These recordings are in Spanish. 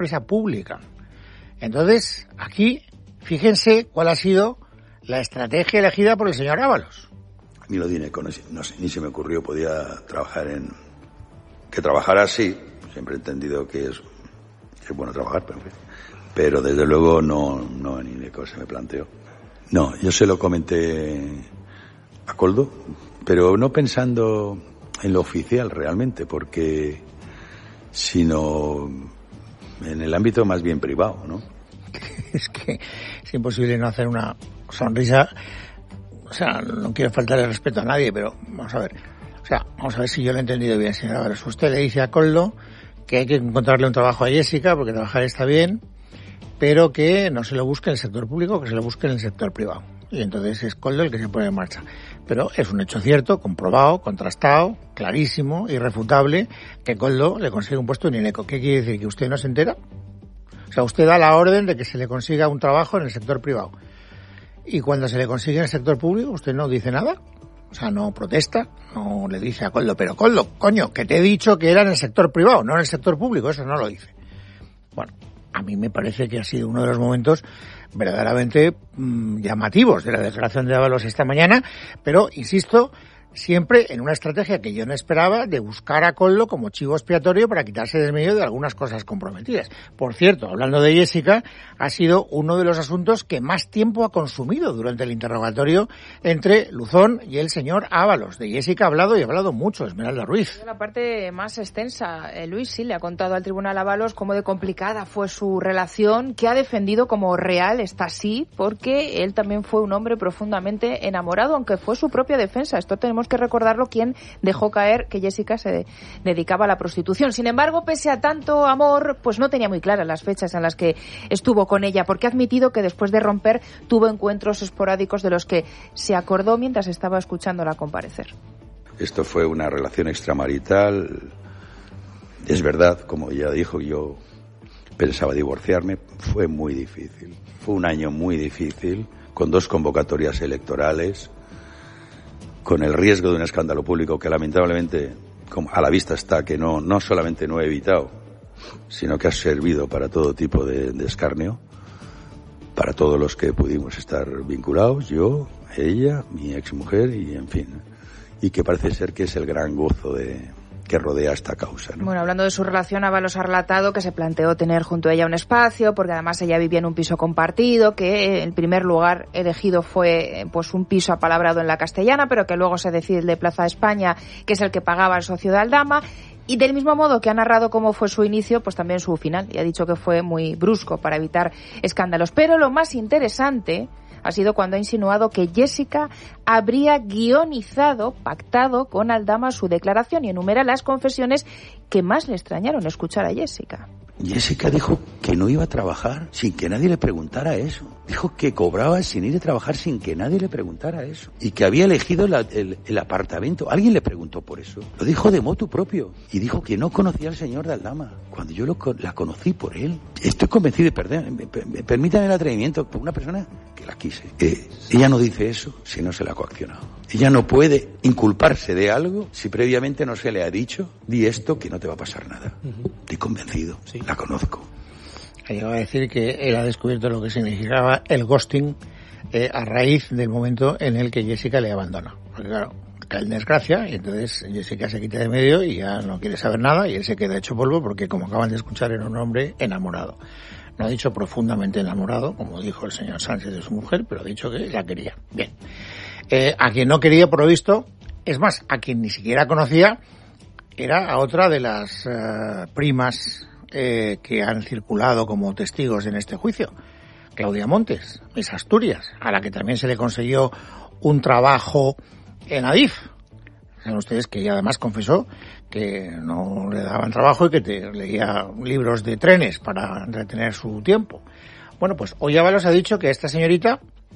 empresa pública. Entonces, aquí, fíjense cuál ha sido la estrategia elegida por el señor Ábalos. Ni lo dije, no sé, ni se me ocurrió podía trabajar que trabajara así. Siempre he entendido que es bueno trabajar, pero desde luego no ni de cosa se me planteó. No, yo se lo comenté a Koldo, pero no pensando en lo oficial realmente, sino en el ámbito más bien privado, ¿no? Es que es imposible no hacer una sonrisa. O sea, no quiero faltarle respeto a nadie, pero vamos a ver. O sea, vamos a ver si yo lo he entendido bien, señora Ábalos. Usted le dice a Koldo que hay que encontrarle un trabajo a Jessica, porque trabajar está bien, pero que no se lo busque en el sector público, que se lo busque en el sector privado. Y entonces es Koldo el que se pone en marcha. Pero es un hecho cierto, comprobado, contrastado, clarísimo, irrefutable, que Koldo le consigue un puesto en INECO. ¿Qué quiere decir? ¿Que usted no se entera? O sea, usted da la orden de que se le consiga un trabajo en el sector privado. Y cuando se le consigue en el sector público, usted no dice nada. O sea, no protesta, no le dice a Koldo, pero Koldo, coño, que te he dicho que era en el sector privado, no en el sector público, eso no lo dice. Bueno, a mí me parece que ha sido uno de los momentos verdaderamente llamativos de la declaración de Ábalos esta mañana, pero, insisto, siempre en una estrategia que yo no esperaba de buscar a Koldo como chivo expiatorio para quitarse del medio de algunas cosas comprometidas. Por cierto, hablando de Jessica, ha sido uno de los asuntos que más tiempo ha consumido durante el interrogatorio entre Luzón y el señor Ábalos. De Jessica ha hablado y ha hablado mucho Esmeralda Ruiz. La parte más extensa, Luis, sí, le ha contado al tribunal Ábalos cómo de complicada fue su relación, que ha defendido como real, está así, porque él también fue un hombre profundamente enamorado, aunque fue su propia defensa. Esto tenemos que recordarlo, quien dejó caer que Jessica se dedicaba a la prostitución. Sin embargo, pese a tanto amor, pues no tenía muy claras las fechas en las que estuvo con ella, porque ha admitido que después de romper tuvo encuentros esporádicos de los que se acordó mientras estaba escuchándola comparecer. Esto fue una relación extramarital. Es verdad, como ella dijo, yo pensaba divorciarme. Fue muy difícil. Fue un año muy difícil, con 2 convocatorias electorales, con el riesgo de un escándalo público que lamentablemente, como a la vista está, que no solamente no he evitado, sino que ha servido para todo tipo de escarnio, para todos los que pudimos estar vinculados, yo, ella, mi exmujer y en fin, y que parece ser que es el gran gozo que rodea esta causa, ¿no? Bueno, hablando de su relación, Ábalos ha relatado que se planteó tener junto a ella un espacio, porque además ella vivía en un piso compartido, que el primer lugar elegido fue pues un piso apalabrado en la Castellana, pero que luego se decide el de Plaza España, que es el que pagaba el socio de Aldama. Y del mismo modo que ha narrado cómo fue su inicio, pues también su final, y ha dicho que fue muy brusco para evitar escándalos. Pero lo más interesante ha sido cuando ha insinuado que Jessica habría guionizado, pactado con Aldama su declaración, y enumera las confesiones que más le extrañaron escuchar a Jessica. Jessica dijo que no iba a trabajar sin que nadie le preguntara eso. Dijo que cobraba sin ir a trabajar sin que nadie le preguntara eso. Y que había elegido el apartamento. Alguien le preguntó por eso. Lo dijo de motu propio. Y dijo que no conocía al señor de Aldama, cuando yo la conocí por él. Estoy convencido, permítame el atrevimiento, por una persona que la quise. Ella no dice eso si no se la ha coaccionado. Ella no puede inculparse de algo si previamente no se le ha dicho, di esto que no te va a pasar nada. Estoy convencido, sí. La conozco. Ha llegado a decir que él ha descubierto lo que significaba el ghosting a raíz del momento en el que Jessica le abandona. Porque claro, cae en desgracia y entonces Jessica se quita de medio y ya no quiere saber nada y él se queda hecho polvo porque, como acaban de escuchar, era un hombre enamorado. No ha dicho profundamente enamorado, como dijo el señor Sánchez de su mujer, pero ha dicho que la quería. Bien. A quien no quería, por lo visto, es más, a quien ni siquiera conocía, era a otra de las primas que han circulado como testigos en este juicio, Claudia Montes, Miss Asturias, a la que también se le consiguió un trabajo en Adif. Saben ustedes que ella además confesó que no le daban trabajo y que leía libros de trenes para entretener su tiempo. Bueno, pues hoy Ábalos ha dicho que esta señorita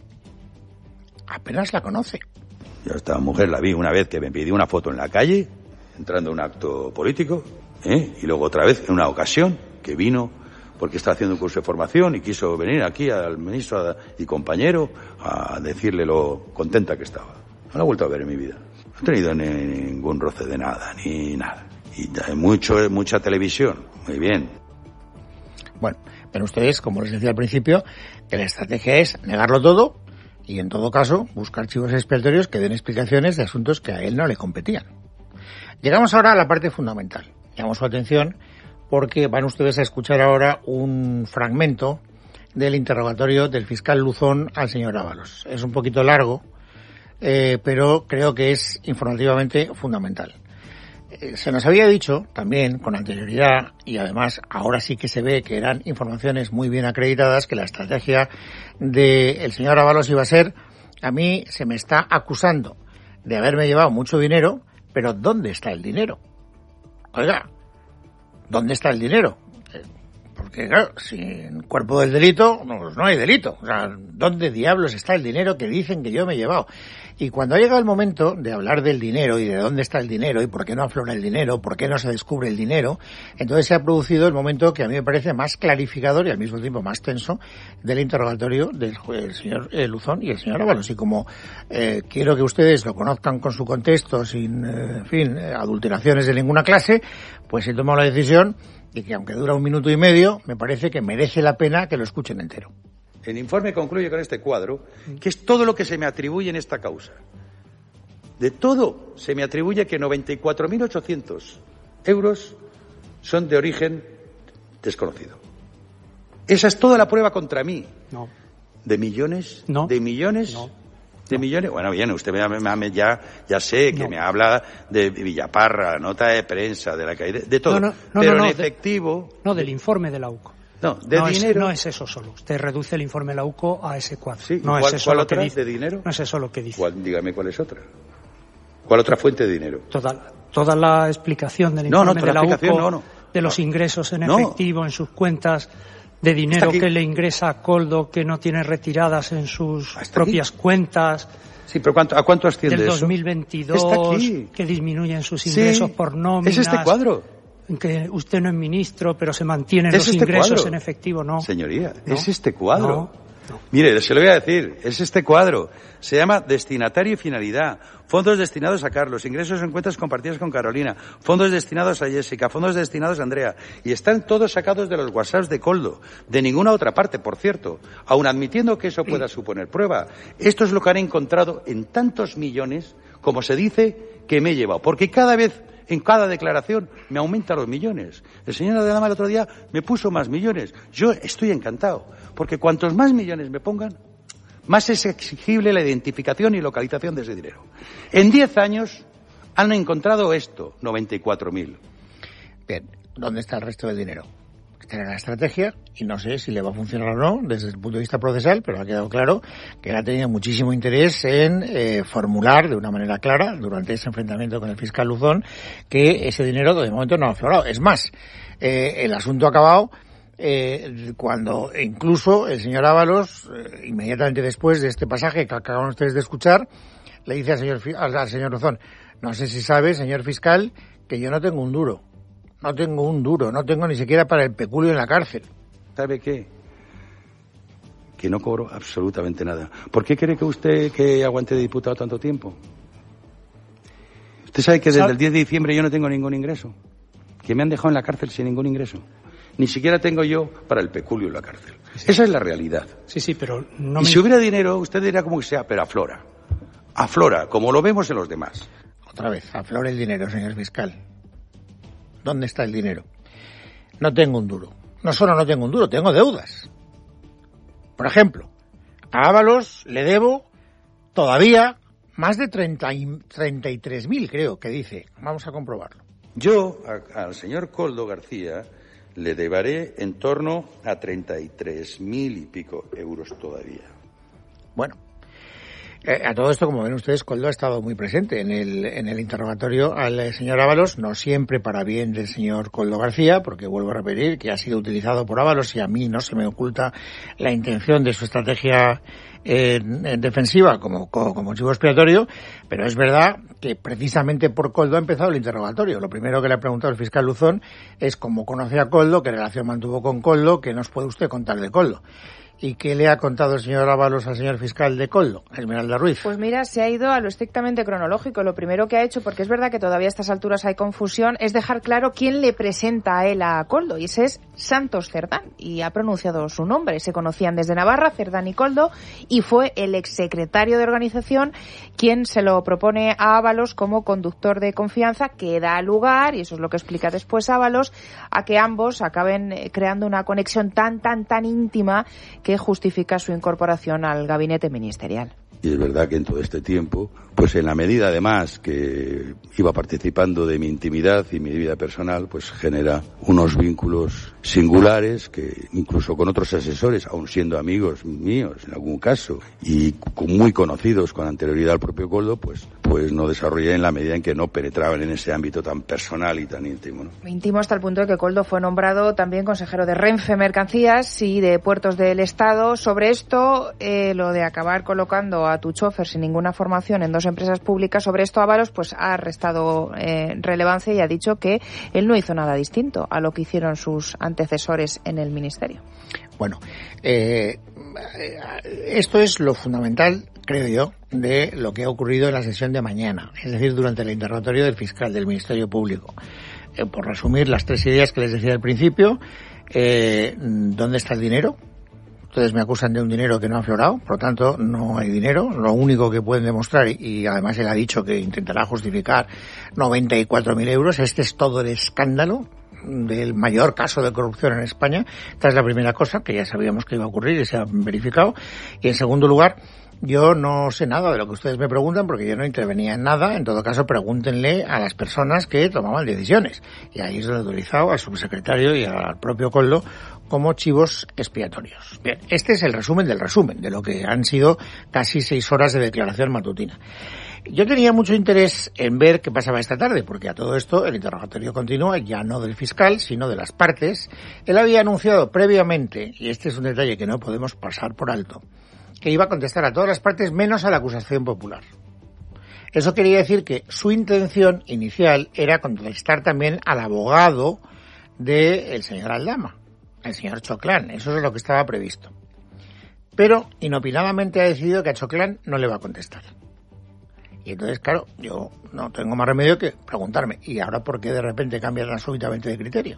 apenas la conoce. Yo a esta mujer la vi una vez que me pidió una foto en la calle, entrando a un acto político, y luego otra vez en una ocasión que vino porque está haciendo un curso de formación y quiso venir aquí al ministro y compañero a decirle lo contenta que estaba. No la he vuelto a ver en mi vida. No he tenido ningún roce de nada, ni nada. Y mucha televisión, muy bien. Bueno, pero ustedes, como les decía al principio, que la estrategia es negarlo todo y, en todo caso, buscar chivos expiatorios que den explicaciones de asuntos que a él no le competían. Llegamos ahora a la parte fundamental. Llamamos su atención porque van ustedes a escuchar ahora un fragmento del interrogatorio del fiscal Luzón al señor Ábalos. Es un poquito largo, pero creo que es informativamente fundamental. Se nos había dicho también con anterioridad, y además ahora sí que se ve que eran informaciones muy bien acreditadas, que la estrategia del señor Ábalos iba a ser: a mí se me está acusando de haberme llevado mucho dinero, pero ¿dónde está el dinero? Oiga, ¿dónde está el dinero? Porque claro, sin cuerpo del delito, no hay delito. O sea, ¿dónde diablos está el dinero que dicen que yo me he llevado? Y cuando ha llegado el momento de hablar del dinero y de dónde está el dinero y por qué no aflora el dinero, por qué no se descubre el dinero, entonces se ha producido el momento que a mí me parece más clarificador y al mismo tiempo más tenso del interrogatorio del señor Luzón y el señor Ábalos. Y como quiero que ustedes lo conozcan con su contexto, sin, adulteraciones de ninguna clase, pues he tomado la decisión de que, aunque dura 1 minuto y medio, me parece que merece la pena que lo escuchen entero. El informe concluye con este cuadro, que es todo lo que se me atribuye en esta causa. De todo se me atribuye que 94.800 euros son de origen desconocido. Esa es toda la prueba contra mí. No. ¿De millones? No. ¿De millones? No. ¿De millones? Bueno, bien, usted ya sé que me habla de Villaparra, nota de prensa, de la caída, de todo. Pero en efectivo... No, del informe de la UCO. No, de dinero... No es eso solo. Usted reduce el informe de la UCO a ese cuadro. Sí, no es eso ¿cuál lo otra que dice. ¿De dinero? No es eso lo que dice. Dígame cuál es otra. ¿Cuál otra fuente de dinero? Toda la explicación del informe de la UCO, de los ingresos en efectivo en sus cuentas, de dinero que le ingresa a Koldo que no tiene retiradas en sus propias cuentas. Sí, pero ¿a cuánto asciende del eso? 2022, que disminuyen sus ingresos por nóminas. ¿Es este cuadro? Que usted no es ministro, pero se mantienen los ingresos en efectivo, ¿no? Señoría, ¿no? ¿Es este cuadro? No. Mire, se lo voy a decir, es este cuadro. Se llama Destinatario y Finalidad. Fondos destinados a Carlos, ingresos en cuentas compartidas con Carolina, fondos destinados a Jessica, fondos destinados a Andrea. Y están todos sacados de los WhatsApps de Koldo. De ninguna otra parte, por cierto. Aun admitiendo que eso pueda suponer prueba. Esto es lo que han encontrado en tantos millones, como se dice, que me he llevado. Porque cada vez, en cada declaración, me aumentan los millones. El señor Adama el otro día me puso más millones. Yo estoy encantado. Porque cuantos más millones me pongan, más es exigible la identificación y localización de ese dinero. En 10 años han encontrado esto, 94.000. Bien, ¿dónde está el resto del dinero? Está en la estrategia y no sé si le va a funcionar o no desde el punto de vista procesal, pero ha quedado claro que él ha tenido muchísimo interés en formular de una manera clara, durante ese enfrentamiento con el fiscal Luzón, que ese dinero de momento no ha aflorado. Es más, el asunto ha acabado cuando incluso el señor Ábalos, inmediatamente después de este pasaje que acaban ustedes de escuchar, le dice al señor Luzón: no sé si sabe, señor fiscal, que yo no tengo un duro. No tengo ni siquiera para el peculio en la cárcel. ¿Sabe qué? Que no cobro absolutamente nada. ¿Por qué cree que usted que aguante de diputado tanto tiempo? Usted sabe que desde el 10 de diciembre yo no tengo ningún ingreso. Que me han dejado en la cárcel sin ningún ingreso. Ni siquiera tengo yo para el peculio en la cárcel. Sí. Esa es la realidad. Sí, pero no. Y si hubiera dinero, usted dirá como que sea, pero aflora. Aflora, como lo vemos en los demás. Otra vez, aflora el dinero, señor fiscal. ¿Dónde está el dinero? No tengo un duro. No solo no tengo un duro, tengo deudas. Por ejemplo, a Ábalos le debo todavía más de 33.000, creo que dice. Vamos a comprobarlo. Yo al señor Koldo García le deberé en torno a 33.000 y pico euros todavía. Bueno, a todo esto, como ven ustedes, Koldo ha estado muy presente en el interrogatorio al señor Ábalos, no siempre para bien del señor Koldo García, porque vuelvo a repetir que ha sido utilizado por Ábalos y a mí no se me oculta la intención de su estrategia defensiva como chivo expiatorio, pero es verdad que precisamente por Koldo ha empezado el interrogatorio. Lo primero que le ha preguntado el fiscal Luzón es cómo conoce a Koldo, qué relación mantuvo con Koldo, qué nos puede usted contar de Koldo. ¿Y qué le ha contado el señor Ábalos al señor fiscal de Koldo, Esmeralda Ruiz? Pues mira, se ha ido a lo estrictamente cronológico. Lo primero que ha hecho, porque es verdad que todavía a estas alturas hay confusión, es dejar claro quién le presenta a él a Koldo, y ese es Santos Cerdán, y ha pronunciado su nombre. Se conocían desde Navarra, Cerdán y Koldo, y fue el exsecretario de organización quien se lo propone a Ábalos como conductor de confianza, que da lugar, y eso es lo que explica después Ábalos, a que ambos acaben creando una conexión tan íntima que justifica su incorporación al gabinete ministerial. Y es verdad que en todo este tiempo, pues en la medida además que iba participando de mi intimidad y mi vida personal, pues genera unos vínculos singulares que incluso con otros asesores, aun siendo amigos míos en algún caso, y muy conocidos con anterioridad al propio Koldo, pues no desarrollé en la medida en que no penetraban en ese ámbito tan personal y tan íntimo, ¿no? Íntimo hasta el punto de que Koldo fue nombrado también consejero de Renfe Mercancías y de Puertos del Estado. Sobre esto, lo de acabar colocando a tu chofer sin ninguna formación en dos empresas públicas, sobre esto Ábalos pues ha restado relevancia y ha dicho que él no hizo nada distinto a lo que hicieron sus antecesores en el ministerio. Bueno, esto es lo fundamental, creo yo, de lo que ha ocurrido en la sesión de mañana, es decir, durante el interrogatorio del fiscal del Ministerio Público. Por resumir las tres ideas que les decía al principio, ¿dónde está el dinero? Ustedes me acusan de un dinero que no ha aflorado, por lo tanto no hay dinero. Lo único que pueden demostrar, y además él ha dicho que intentará justificar 94.000 euros, este es todo el escándalo del mayor caso de corrupción en España. Esta es la primera cosa, que ya sabíamos que iba a ocurrir y se ha verificado. Y en segundo lugar, yo no sé nada de lo que ustedes me preguntan porque yo no intervenía en nada. En todo caso, pregúntenle a las personas que tomaban decisiones. Y ahí se lo he utilizado al subsecretario y al propio Koldo como chivos expiatorios. Bien, este es el resumen del resumen de lo que han sido casi 6 horas de declaración matutina. Yo tenía mucho interés en ver qué pasaba esta tarde, porque a todo esto el interrogatorio continúa, ya no del fiscal, sino de las partes. Él había anunciado previamente, y este es un detalle que no podemos pasar por alto, que iba a contestar a todas las partes menos a la acusación popular. Eso quería decir que su intención inicial era contestar también al abogado del señor Aldama, el señor Choclán. Eso es lo que estaba previsto. Pero inopinadamente ha decidido que a Choclán no le va a contestar. Y entonces, claro, yo no tengo más remedio que preguntarme, ¿y ahora por qué de repente cambian tan súbitamente de criterio?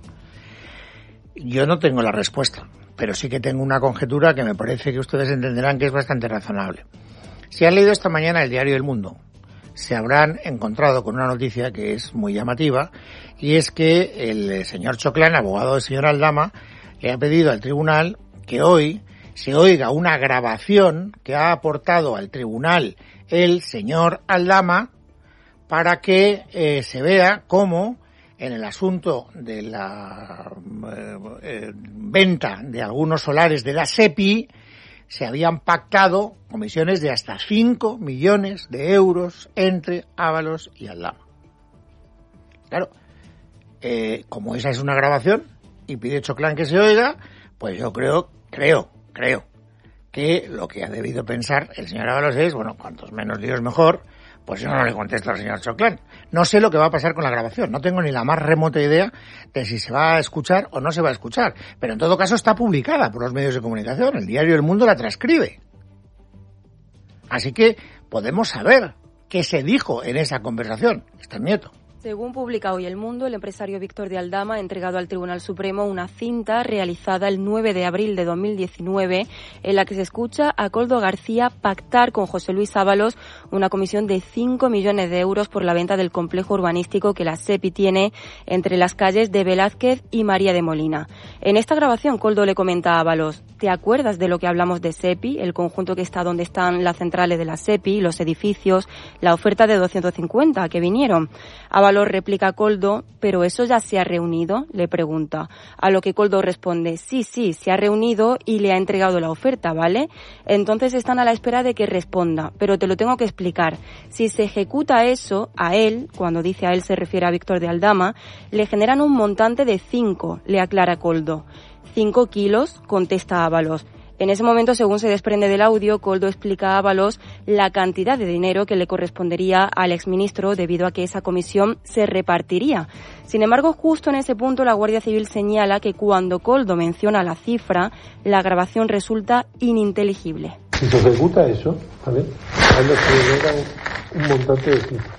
Yo no tengo la respuesta, pero sí que tengo una conjetura que me parece que ustedes entenderán que es bastante razonable. Si han leído esta mañana el diario El Mundo, se habrán encontrado con una noticia que es muy llamativa, y es que el señor Choclán, abogado del señor Aldama, le ha pedido al tribunal que hoy se oiga una grabación que ha aportado al tribunal el señor Aldama para que se vea cómo en el asunto de la venta de algunos solares de la SEPI se habían pactado comisiones de hasta 5 millones de euros entre Ábalos y Aldama. Claro, como esa es una grabación y pide Choclán que se oiga, pues yo creo que lo que ha debido pensar el señor Ábalos es, bueno, cuantos menos líos mejor, pues yo no le contesto al señor Choclán. No sé lo que va a pasar con la grabación, no tengo ni la más remota idea de si se va a escuchar o no se va a escuchar, pero en todo caso está publicada por los medios de comunicación, el diario El Mundo la transcribe. Así que podemos saber qué se dijo en esa conversación. Está el nieto. Según publica hoy El Mundo, el empresario Víctor de Aldama ha entregado al Tribunal Supremo una cinta realizada el 9 de abril de 2019 en la que se escucha a Koldo García pactar con José Luis Ábalos una comisión de 5 millones de euros por la venta del complejo urbanístico que la SEPI tiene entre las calles de Velázquez y María de Molina. En esta grabación, Koldo le comenta a Ábalos: ¿te acuerdas de lo que hablamos de SEPI, el conjunto que está donde están las centrales de la SEPI, los edificios, la oferta de 250 que vinieron? Ábalos replica a Koldo: ¿pero eso ya se ha reunido?, le pregunta. A lo que Koldo responde: sí, se ha reunido y le ha entregado la oferta, ¿vale? Entonces están a la espera de que responda, pero te lo tengo que explicar. Si se ejecuta eso, a él, cuando dice a él se refiere a Víctor de Aldama, le generan un montante de 5, le aclara Koldo. 5 kilos, contesta Ábalos. En ese momento, según se desprende del audio, Koldo explica a Ábalos la cantidad de dinero que le correspondería al exministro debido a que esa comisión se repartiría. Sin embargo, justo en ese punto la Guardia Civil señala que cuando Koldo menciona la cifra, la grabación resulta ininteligible. Si se ejecuta eso, ¿vale? Cuando se llega un montante de cifras.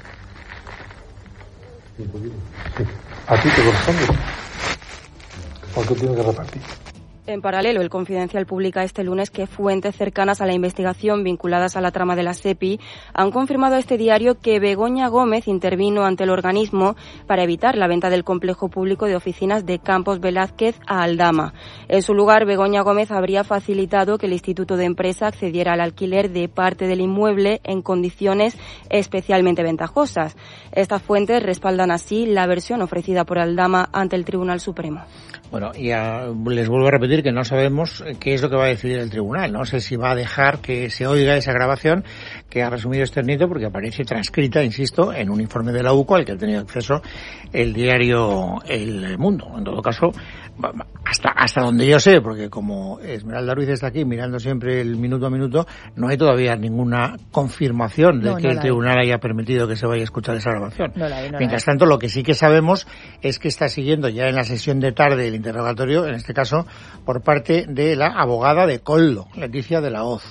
Sí. ¿A ti te corresponde? ¿Por qué tienes que repartir? En paralelo, El Confidencial publica este lunes que fuentes cercanas a la investigación vinculadas a la trama de la SEPI han confirmado a este diario que Begoña Gómez intervino ante el organismo para evitar la venta del complejo público de oficinas de Campos Velázquez a Aldama. En su lugar, Begoña Gómez habría facilitado que el Instituto de Empresa accediera al alquiler de parte del inmueble en condiciones especialmente ventajosas. Estas fuentes respaldan así la versión ofrecida por Aldama ante el Tribunal Supremo. Bueno, ya les vuelvo a repetir que no sabemos qué es lo que va a decidir el tribunal. No sé si va a dejar que se oiga esa grabación que ha resumido Esternito, porque aparece transcrita, insisto, en un informe de la UCO al que ha tenido acceso el diario El Mundo. En todo caso, hasta donde yo sé, porque como Esmeralda Ruiz está aquí mirando siempre el minuto a minuto, no hay todavía ninguna confirmación de que el tribunal haya permitido que se vaya a escuchar esa grabación. Mientras tanto, lo que sí que sabemos es que está siguiendo ya en la sesión de tarde el interrogatorio, en este caso por parte de la abogada de Koldo, Leticia de la Hoz.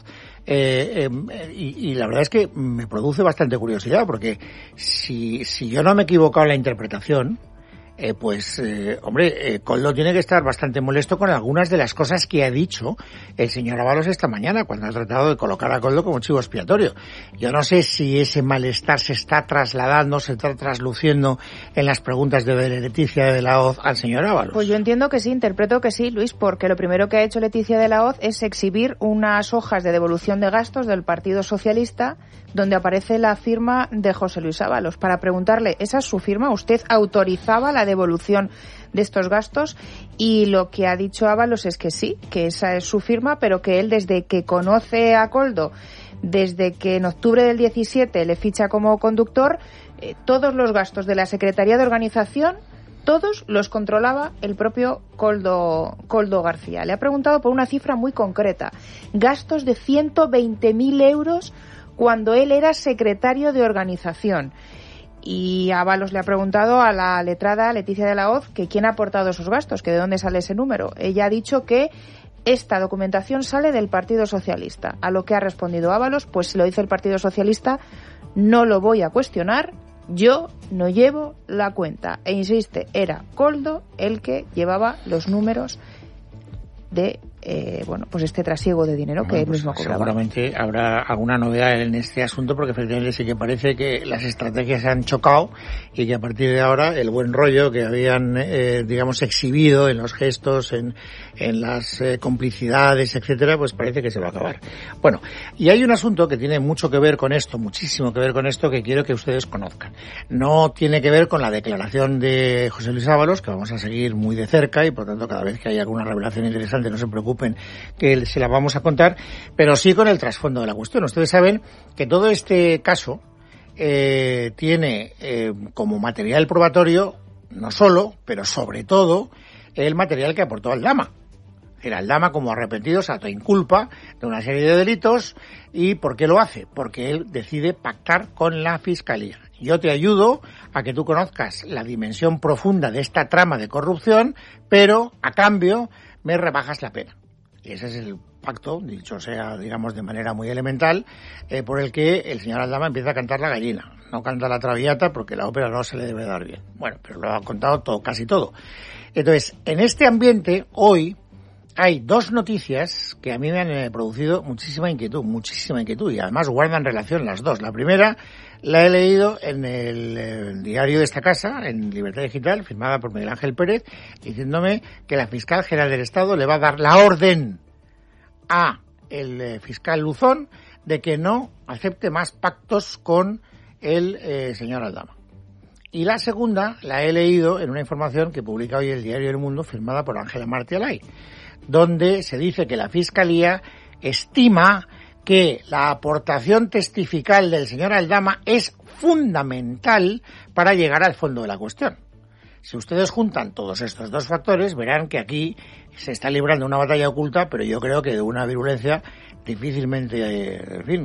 Y la verdad es que me produce bastante curiosidad, porque si yo no me he equivocado en la interpretación, Koldo tiene que estar bastante molesto con algunas de las cosas que ha dicho el señor Ábalos esta mañana, cuando ha tratado de colocar a Koldo como chivo expiatorio. Yo no sé si ese malestar se está trasladando, se está trasluciendo en las preguntas de Leticia de la Hoz al señor Ábalos. Pues yo entiendo que sí, interpreto que sí, Luis, porque lo primero que ha hecho Leticia de la Hoz es exhibir unas hojas de devolución de gastos del Partido Socialista donde aparece la firma de José Luis Ábalos, para preguntarle, ¿esa es su firma? ¿Usted autorizaba la devolución de estos gastos? Y lo que ha dicho Ábalos es que sí, que esa es su firma, pero que él, desde que conoce a Koldo, desde que en octubre del 17 le ficha como conductor, todos los gastos de la Secretaría de Organización, todos los controlaba el propio Koldo García. Le ha preguntado por una cifra muy concreta, gastos de 120.000 euros cuando él era secretario de organización. Y Ábalos le ha preguntado a la letrada Leticia de la Hoz que quién ha aportado esos gastos, que de dónde sale ese número. Ella ha dicho que esta documentación sale del Partido Socialista. A lo que ha respondido Ábalos, pues si lo dice el Partido Socialista, no lo voy a cuestionar, yo no llevo la cuenta. E insiste, era Koldo el que llevaba los números de este trasiego de dinero que él mismo cobraba. Seguramente habrá alguna novedad en este asunto, porque efectivamente sí que parece que las estrategias se han chocado y que a partir de ahora el buen rollo que habían exhibido en los gestos, en las complicidades, etcétera, pues parece que se va a acabar. Bueno, y hay un asunto que tiene mucho que ver con esto, muchísimo que ver con esto, que quiero que ustedes conozcan. No tiene que ver con la declaración de José Luis Ábalos, que vamos a seguir muy de cerca, y por tanto cada vez que haya alguna revelación interesante no se preocupen, que se la vamos a contar, pero sí con el trasfondo de la cuestión. Ustedes saben que todo este caso tiene como material probatorio no solo, pero sobre todo, el material que aportó Aldama. Era Aldama como arrepentido, salto inculpa de una serie de delitos. ¿Y por qué lo hace? Porque él decide pactar con la Fiscalía. Yo te ayudo a que tú conozcas la dimensión profunda de esta trama de corrupción, pero a cambio me rebajas la pena. Y ese es el pacto, dicho sea, digamos, de manera muy elemental, por el que el señor Aldama empieza a cantar la gallina. No canta la Traviata porque la ópera no se le debe dar bien. Bueno, pero lo ha contado todo, casi todo. Entonces, en este ambiente, hoy, hay dos noticias que a mí me han producido muchísima inquietud, y además guardan relación las dos. La primera la he leído en el diario de esta casa, en Libertad Digital, firmada por Miguel Ángel Pérez, diciéndome que la fiscal general del Estado le va a dar la orden a el fiscal Luzón de que no acepte más pactos con el señor Aldama. Y la segunda la he leído en una información que publica hoy el diario El Mundo, firmada por Ángela Martialay, donde se dice que la Fiscalía estima que la aportación testifical del señor Aldama es fundamental para llegar al fondo de la cuestión. Si ustedes juntan todos estos dos factores, verán que aquí se está librando una batalla oculta, pero yo creo que de una virulencia difícilmente,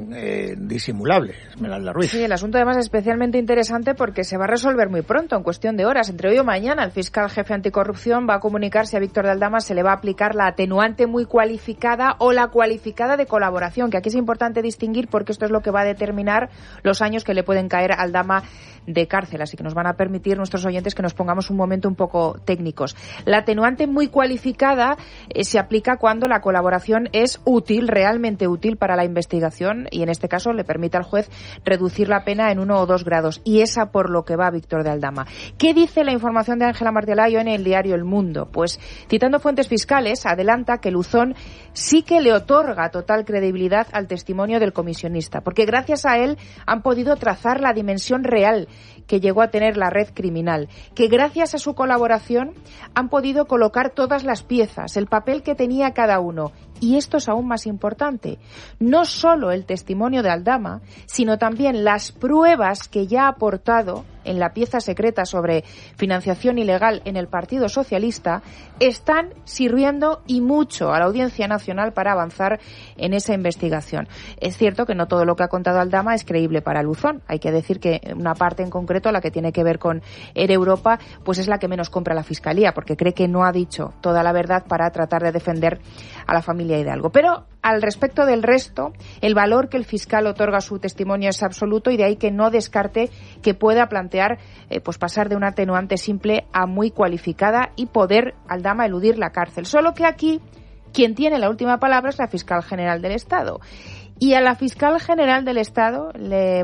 disimulable, Esmeralda Ruiz. Sí, el asunto además es especialmente interesante porque se va a resolver muy pronto, en cuestión de horas. Entre hoy o mañana, el fiscal jefe anticorrupción va a comunicar si a Víctor de Aldama se le va a aplicar la atenuante muy cualificada o la cualificada de colaboración, que aquí es importante distinguir porque esto es lo que va a determinar los años que le pueden caer a Aldama de cárcel. Así que nos van a permitir nuestros oyentes que nos pongamos un momento un poco técnicos. La atenuante muy cualificada se aplica cuando la colaboración es útil, realmente útil para la investigación, y en este caso le permite al juez reducir la pena en 1 o 2 grados, y esa por lo que va Víctor de Aldama. ¿Qué dice la información de Ángela Martialayo en el diario El Mundo? Pues, citando fuentes fiscales, adelanta que Luzón sí que le otorga total credibilidad al testimonio del comisionista, porque gracias a él han podido trazar la dimensión real que llegó a tener la red criminal, que gracias a su colaboración han podido colocar todas las piezas, el papel que tenía cada uno. Y esto es aún más importante, no solo el testimonio de Aldama, sino también las pruebas que ya ha aportado en la pieza secreta sobre financiación ilegal en el Partido Socialista, están sirviendo y mucho a la Audiencia Nacional para avanzar en esa investigación. Es cierto que no todo lo que ha contado Aldama es creíble para Luzón. Hay que decir que una parte en concreto, la que tiene que ver con Air Europa, pues es la que menos compra la Fiscalía, porque cree que no ha dicho toda la verdad para tratar de defender a la familia Hidalgo. Pero al respecto del resto, el valor que el fiscal otorga a su testimonio es absoluto, y de ahí que no descarte que pueda plantear pues pasar de una atenuante simple a muy cualificada y poder Aldama eludir la cárcel. Solo que aquí quien tiene la última palabra es la fiscal general del Estado. Y a la fiscal general del Estado le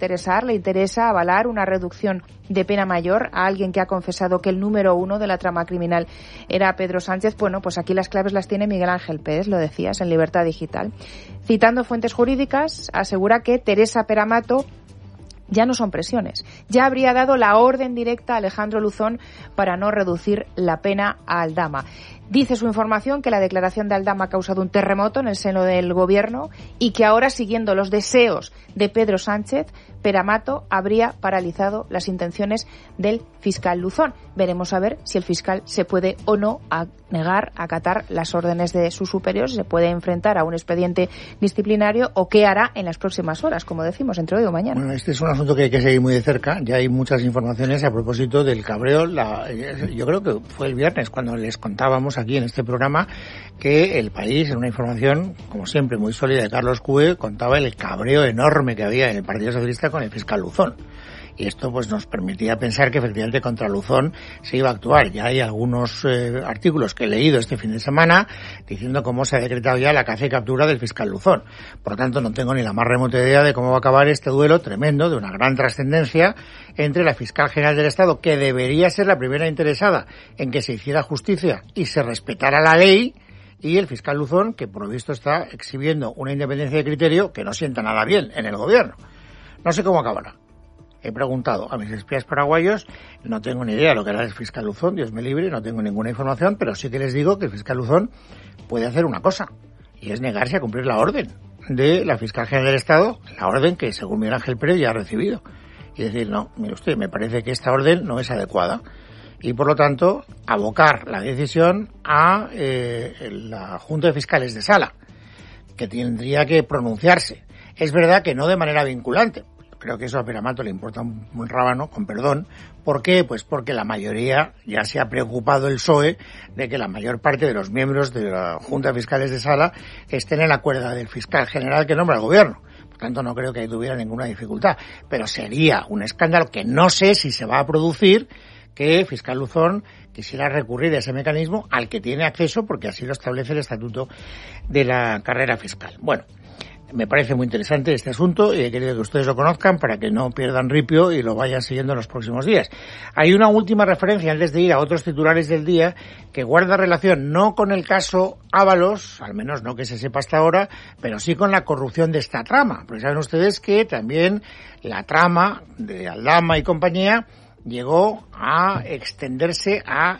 interesa avalar una reducción de pena mayor a alguien que ha confesado que el número 1 de la trama criminal era Pedro Sánchez. Bueno, pues aquí las claves las tiene Miguel Ángel Pérez, lo decías, en Libertad Digital. Citando fuentes jurídicas, asegura que Teresa Peramato ya no son presiones. Ya habría dado la orden directa a Alejandro Luzón para no reducir la pena a Aldama. Dice su información que la declaración de Aldama ha causado un terremoto en el seno del gobierno y que ahora, siguiendo los deseos de Pedro Sánchez, Peramato habría paralizado las intenciones del fiscal Luzón. Veremos a ver si el fiscal se puede o no negar a acatar las órdenes de sus superiores, se puede enfrentar a un expediente disciplinario o qué hará en las próximas horas, como decimos, entre hoy o mañana. Bueno, este es un asunto que hay que seguir muy de cerca. Ya hay muchas informaciones a propósito del cabreo. Yo creo que fue el viernes cuando les contábamos aquí en este programa que El País, en una información, como siempre, muy sólida de Carlos Cue, contaba el cabreo enorme que había en el Partido Socialista con el fiscal Luzón. Y esto pues nos permitía pensar que efectivamente contra Luzón se iba a actuar. Ya hay algunos artículos que he leído este fin de semana diciendo cómo se ha decretado ya la caza y captura del fiscal Luzón. Por lo tanto, no tengo ni la más remota idea de cómo va a acabar este duelo tremendo de una gran trascendencia entre la fiscal general del Estado, que debería ser la primera interesada en que se hiciera justicia y se respetara la ley, y el fiscal Luzón, que por lo visto está exhibiendo una independencia de criterio que no sienta nada bien en el gobierno. No sé cómo acabará. He preguntado a mis espías paraguayos, no tengo ni idea de lo que hará el fiscal Luzón, Dios me libre, no tengo ninguna información, pero sí que les digo que el fiscal Luzón puede hacer una cosa, y es negarse a cumplir la orden de la fiscal general del Estado, la orden que según Miguel Ángel Pérez ya ha recibido. Y decir, no, mire usted, me parece que esta orden no es adecuada. Y por lo tanto, abocar la decisión a la Junta de Fiscales de Sala, que tendría que pronunciarse. Es verdad que no de manera vinculante. Creo que eso a Peramato le importa un rábano, con perdón. ¿Por qué? Pues porque la mayoría, ya se ha preocupado el PSOE de que la mayor parte de los miembros de la Junta de Fiscales de Sala estén en la cuerda del fiscal general que nombra el gobierno. Por tanto, no creo que ahí tuviera ninguna dificultad. Pero sería un escándalo que no sé si se va a producir, que el fiscal Luzón quisiera recurrir a ese mecanismo al que tiene acceso porque así lo establece el Estatuto de la Carrera Fiscal. Bueno, me parece muy interesante este asunto y he querido que ustedes lo conozcan para que no pierdan ripio y lo vayan siguiendo en los próximos días. Hay una última referencia antes de ir a otros titulares del día que guarda relación no con el caso Ábalos, al menos no que se sepa hasta ahora, pero sí con la corrupción de esta trama. Porque saben ustedes que también la trama de Aldama y compañía llegó a extenderse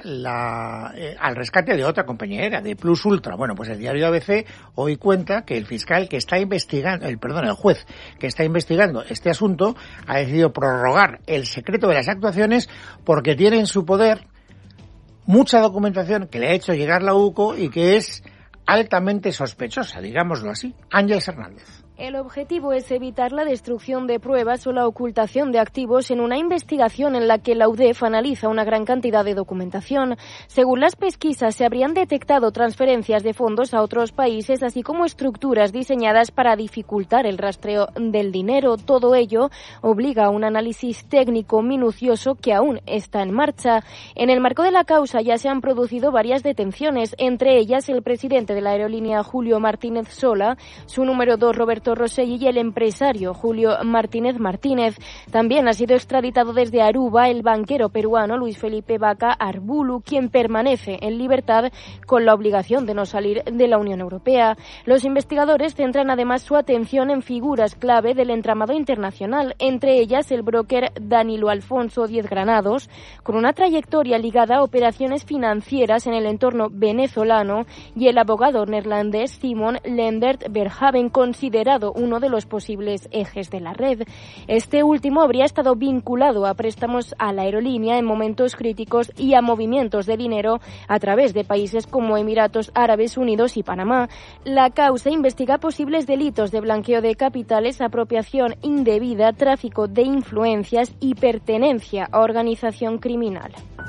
al rescate de otra compañera, de Plus Ultra. Bueno, pues el diario ABC hoy cuenta que el fiscal que está investigando, el juez que está investigando este asunto ha decidido prorrogar el secreto de las actuaciones porque tiene en su poder mucha documentación que le ha hecho llegar la UCO y que es altamente sospechosa, digámoslo así. Ángeles Hernández. El objetivo es evitar la destrucción de pruebas o la ocultación de activos en una investigación en la que la UDEF analiza una gran cantidad de documentación. Según las pesquisas, se habrían detectado transferencias de fondos a otros países, así como estructuras diseñadas para dificultar el rastreo del dinero. Todo ello obliga a un análisis técnico minucioso que aún está en marcha. En el marco de la causa ya se han producido varias detenciones, entre ellas el presidente de la aerolínea Julio Martínez Sola, su número 2 Roberto Rosselli y el empresario Julio Martínez Martínez. También ha sido extraditado desde Aruba el banquero peruano Luis Felipe Vaca Arbulu, quien permanece en libertad con la obligación de no salir de la Unión Europea. Los investigadores centran además su atención en figuras clave del entramado internacional, entre ellas el broker Danilo Alfonso Díez Granados, con una trayectoria ligada a operaciones financieras en el entorno venezolano, y el abogado neerlandés Simon Lendert Verhaven, considerado uno de los posibles ejes de la red. Este último habría estado vinculado a préstamos a la aerolínea en momentos críticos y a movimientos de dinero a través de países como Emiratos Árabes Unidos y Panamá. La causa investiga posibles delitos de blanqueo de capitales, apropiación indebida, tráfico de influencias y pertenencia a organización criminal.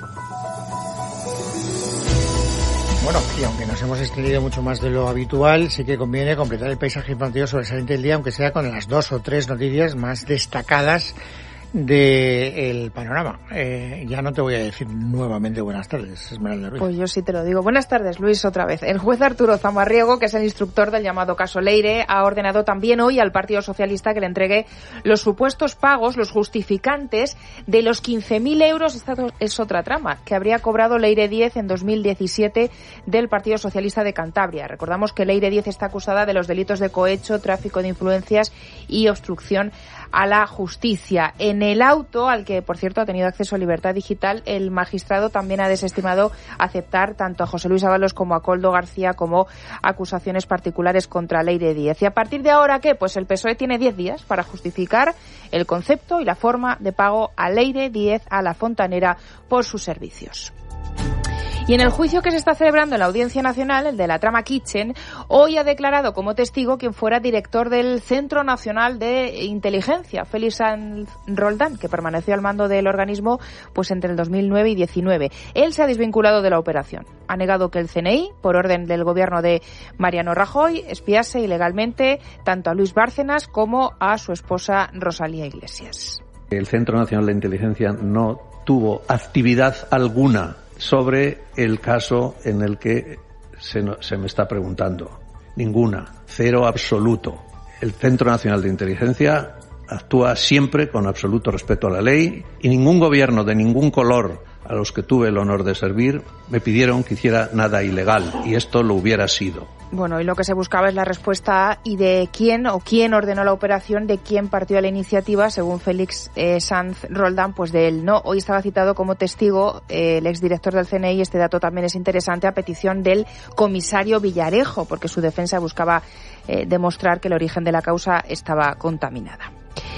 Bueno, y aunque nos hemos extendido mucho más de lo habitual, sí que conviene completar el paisaje informativo sobresaliente del día, aunque sea con las 2 o 3 noticias más destacadas del panorama. Ya no te voy a decir nuevamente buenas tardes, Esmeralda Ruiz. Pues yo sí te lo digo. Buenas tardes, Luis, otra vez. El juez Arturo Zamarriego, que es el instructor del llamado caso Leire, ha ordenado también hoy al Partido Socialista que le entregue los supuestos pagos, los justificantes de los 15.000 euros, esta es otra trama, que habría cobrado Leire Díez en 2017 del Partido Socialista de Cantabria. Recordamos que Leire Díez está acusada de los delitos de cohecho, tráfico de influencias y obstrucción a la justicia. En el auto, al que por cierto ha tenido acceso a libertad digital, el magistrado también ha desestimado aceptar tanto a José Luis Ábalos como a Koldo García como acusaciones particulares contra Leire Díez. Y a partir de ahora, ¿qué? Pues el PSOE tiene 10 días para justificar el concepto y la forma de pago a Leire Díez, a la fontanera, por sus servicios. Y en el juicio que se está celebrando en la Audiencia Nacional, el de la trama Kitchen, hoy ha declarado como testigo quien fuera director del Centro Nacional de Inteligencia, Félix Sanz Roldán, que permaneció al mando del organismo pues entre el 2009 y 2019. Él se ha desvinculado de la operación. Ha negado que el CNI, por orden del gobierno de Mariano Rajoy, espiase ilegalmente tanto a Luis Bárcenas como a su esposa Rosalía Iglesias. El Centro Nacional de Inteligencia no tuvo actividad alguna sobre el caso en el que se me está preguntando. Ninguna. Cero absoluto. El Centro Nacional de Inteligencia actúa siempre con absoluto respeto a la ley y ningún gobierno de ningún color a los que tuve el honor de servir me pidieron que hiciera nada ilegal, y esto lo hubiera sido. Bueno, y lo que se buscaba es la respuesta y de quién o quién ordenó la operación, de quién partió la iniciativa, según Félix Sanz Roldán, pues de él no. Hoy estaba citado como testigo el exdirector del CNI, este dato también es interesante, a petición del comisario Villarejo, porque su defensa buscaba demostrar que el origen de la causa estaba contaminada.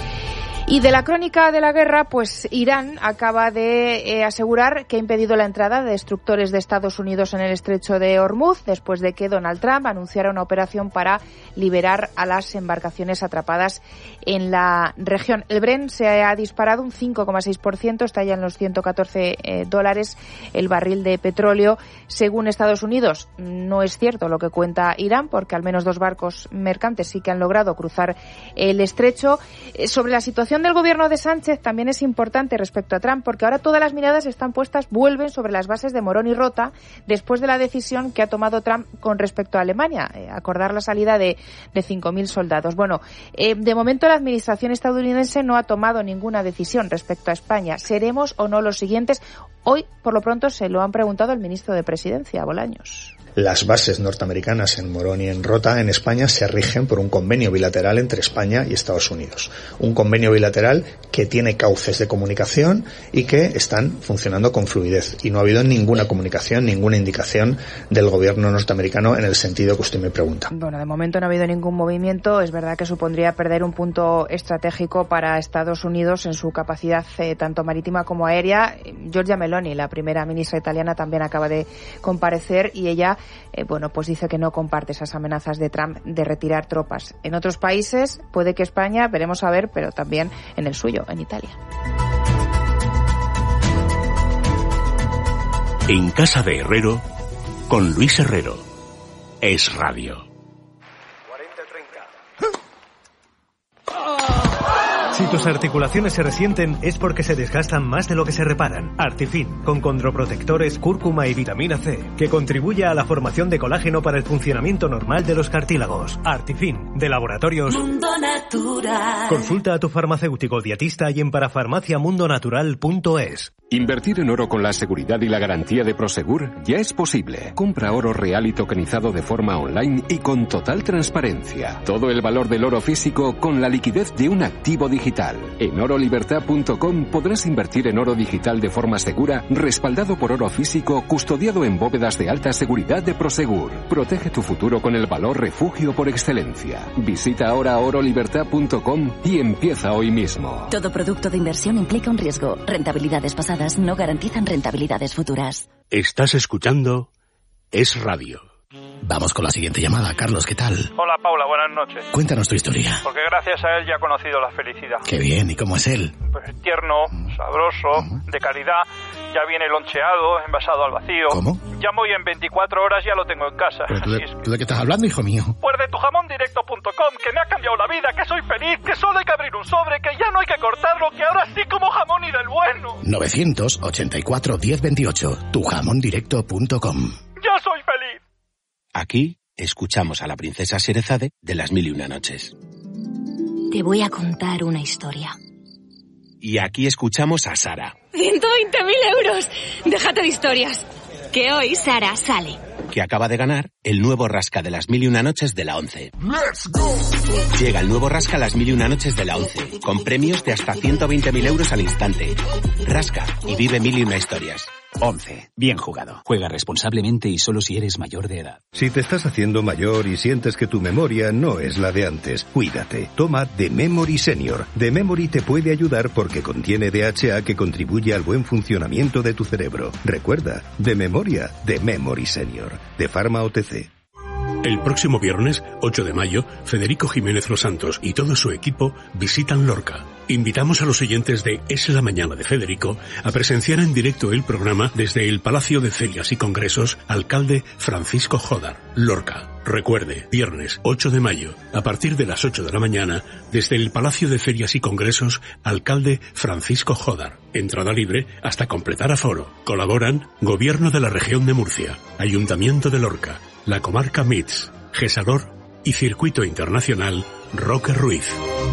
Y de la crónica de la guerra, pues Irán acaba de asegurar que ha impedido la entrada de destructores de Estados Unidos en el estrecho de Hormuz, después de que Donald Trump anunciara una operación para liberar a las embarcaciones atrapadas en la región. El Brent se ha disparado un 5,6%, está ya en los $114 el barril de petróleo, según Estados Unidos. No es cierto lo que cuenta Irán, porque al menos 2 barcos mercantes sí que han logrado cruzar el estrecho. Sobre la situación del gobierno de Sánchez también es importante respecto a Trump, porque ahora todas las miradas están puestas, vuelven sobre las bases de Morón y Rota, después de la decisión que ha tomado Trump con respecto a Alemania, acordar la salida de 5.000 soldados. Bueno, de momento la administración estadounidense no ha tomado ninguna decisión respecto a España. ¿Seremos o no los siguientes? Hoy, por lo pronto, se lo han preguntado al ministro de Presidencia, Bolaños. Las bases norteamericanas en Morón y en Rota, en España, se rigen por un convenio bilateral entre España y Estados Unidos. Un convenio bilateral que tiene cauces de comunicación y que están funcionando con fluidez. Y no ha habido ninguna comunicación, ninguna indicación del gobierno norteamericano en el sentido que usted me pregunta. Bueno, de momento no ha habido ningún movimiento. Es verdad que supondría perder un punto estratégico para Estados Unidos en su capacidad tanto marítima como aérea. Giorgia Meloni, la primera ministra italiana, también acaba de comparecer y ella pues dice que no comparte esas amenazas de Trump de retirar tropas. En otros países, puede que España, veremos a ver, pero también en el suyo, en Italia. En casa de Herrero, con Luis Herrero. Es Radio. Si tus articulaciones se resienten es porque se desgastan más de lo que se reparan. Artifin, con condroprotectores, cúrcuma y vitamina C, que contribuye a la formación de colágeno para el funcionamiento normal de los cartílagos. Artifin, de Laboratorios Mundo Natural. Consulta a tu farmacéutico dietista y en parafarmaciamundonatural.es. Invertir en oro con la seguridad y la garantía de Prosegur ya es posible. Compra oro real y tokenizado de forma online y con total transparencia. Todo el valor del oro físico con la liquidez de un activo digital. En orolibertad.com podrás invertir en oro digital de forma segura, respaldado por oro físico, custodiado en bóvedas de alta seguridad de Prosegur. Protege tu futuro con el valor refugio por excelencia. Visita ahora orolibertad.com y empieza hoy mismo. Todo producto de inversión implica un riesgo. Rentabilidades pasadas no garantizan rentabilidades futuras. Estás escuchando Es Radio. Vamos con la siguiente llamada. Carlos, ¿qué tal? Hola, Paula, buenas noches. Cuéntanos tu historia. Porque gracias a él ya he conocido la felicidad. Qué bien, ¿y cómo es él? Pues tierno, sabroso, de calidad, ya viene loncheado, envasado al vacío. ¿Cómo? Llamo y en 24 horas ya lo tengo en casa. ¿Pero tú de qué estás hablando, hijo mío? Pues de tujamondirecto.com, que me ha cambiado la vida, que soy feliz, que solo hay que abrir un sobre, que ya no hay que cortarlo, que ahora sí como jamón y del bueno. 984 1028, tujamondirecto.com. ¡Ya soy feliz! Aquí escuchamos a la princesa Sherezade de Las Mil y Una Noches. Te voy a contar una historia. Y aquí escuchamos a Sara. 120.000 euros. Déjate de historias. Que hoy Sara sale. Que acaba de ganar el nuevo Rasca de Las Mil y Una Noches de la 11. Llega el nuevo Rasca Las Mil y Una Noches de la 11, con premios de hasta 120.000 euros al instante. Rasca y vive mil y una historias. 11. Bien jugado. Juega responsablemente y solo si eres mayor de edad. Si te estás haciendo mayor y sientes que tu memoria no es la de antes, cuídate. Toma The Memory Senior. The Memory te puede ayudar porque contiene DHA que contribuye al buen funcionamiento de tu cerebro. Recuerda, de memoria, The Memory Senior. De Pharma OTC. El próximo viernes, 8 de mayo, Federico Jiménez Los Santos y todo su equipo visitan Lorca. Invitamos a los oyentes de Es la Mañana de Federico a presenciar en directo el programa desde el Palacio de Ferias y Congresos Alcalde Francisco Jodar, Lorca. Recuerde, viernes 8 de mayo, a partir de las 8 de la mañana, desde el Palacio de Ferias y Congresos Alcalde Francisco Jodar. Entrada libre hasta completar aforo. Colaboran Gobierno de la Región de Murcia, Ayuntamiento de Lorca, la Comarca MITS, Gesador y Circuito Internacional Roque Ruiz.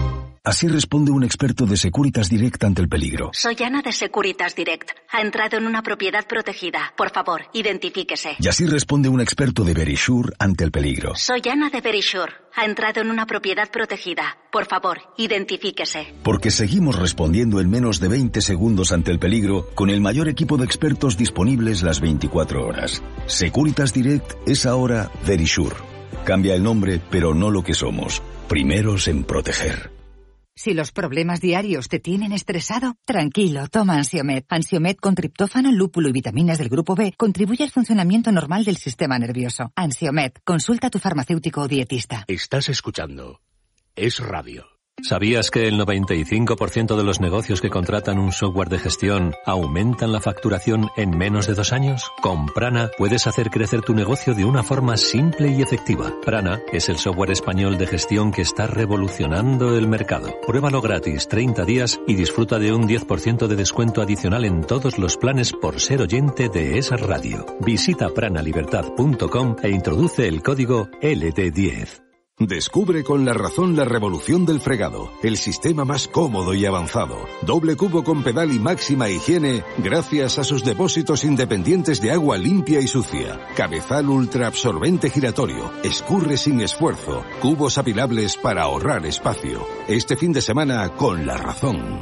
Así responde un experto de Securitas Direct ante el peligro. Soy Ana de Securitas Direct. Ha entrado en una propiedad protegida. Por favor, identifíquese. Y así responde un experto de Verisure ante el peligro. Soy Ana de Verisure. Ha entrado en una propiedad protegida. Por favor, identifíquese. Porque seguimos respondiendo en menos de 20 segundos ante el peligro con el mayor equipo de expertos disponibles las 24 horas. Securitas Direct es ahora Verisure. Cambia el nombre, pero no lo que somos. Primeros en proteger. Si los problemas diarios te tienen estresado, tranquilo, toma Ansiomed. Ansiomed con triptófano, lúpulo y vitaminas del grupo B contribuye al funcionamiento normal del sistema nervioso. Ansiomed, consulta a tu farmacéutico o dietista. Estás escuchando Es Radio. ¿Sabías que el 95% de los negocios que contratan un software de gestión aumentan la facturación en menos de 2 años? Con Prana puedes hacer crecer tu negocio de una forma simple y efectiva. Prana es el software español de gestión que está revolucionando el mercado. Pruébalo gratis 30 días y disfruta de un 10% de descuento adicional en todos los planes por ser oyente de esa radio. Visita pranalibertad.com e introduce el código LD10. Descubre con La Razón la revolución del fregado, el sistema más cómodo y avanzado. Doble cubo con pedal y máxima higiene gracias a sus depósitos independientes de agua limpia y sucia. Cabezal ultra absorbente giratorio, escurre sin esfuerzo, cubos apilables para ahorrar espacio. Este fin de semana con La Razón.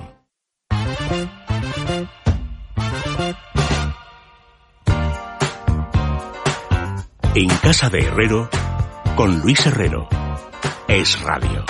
En casa de Herrero, con Luis Herrero. Es Radio.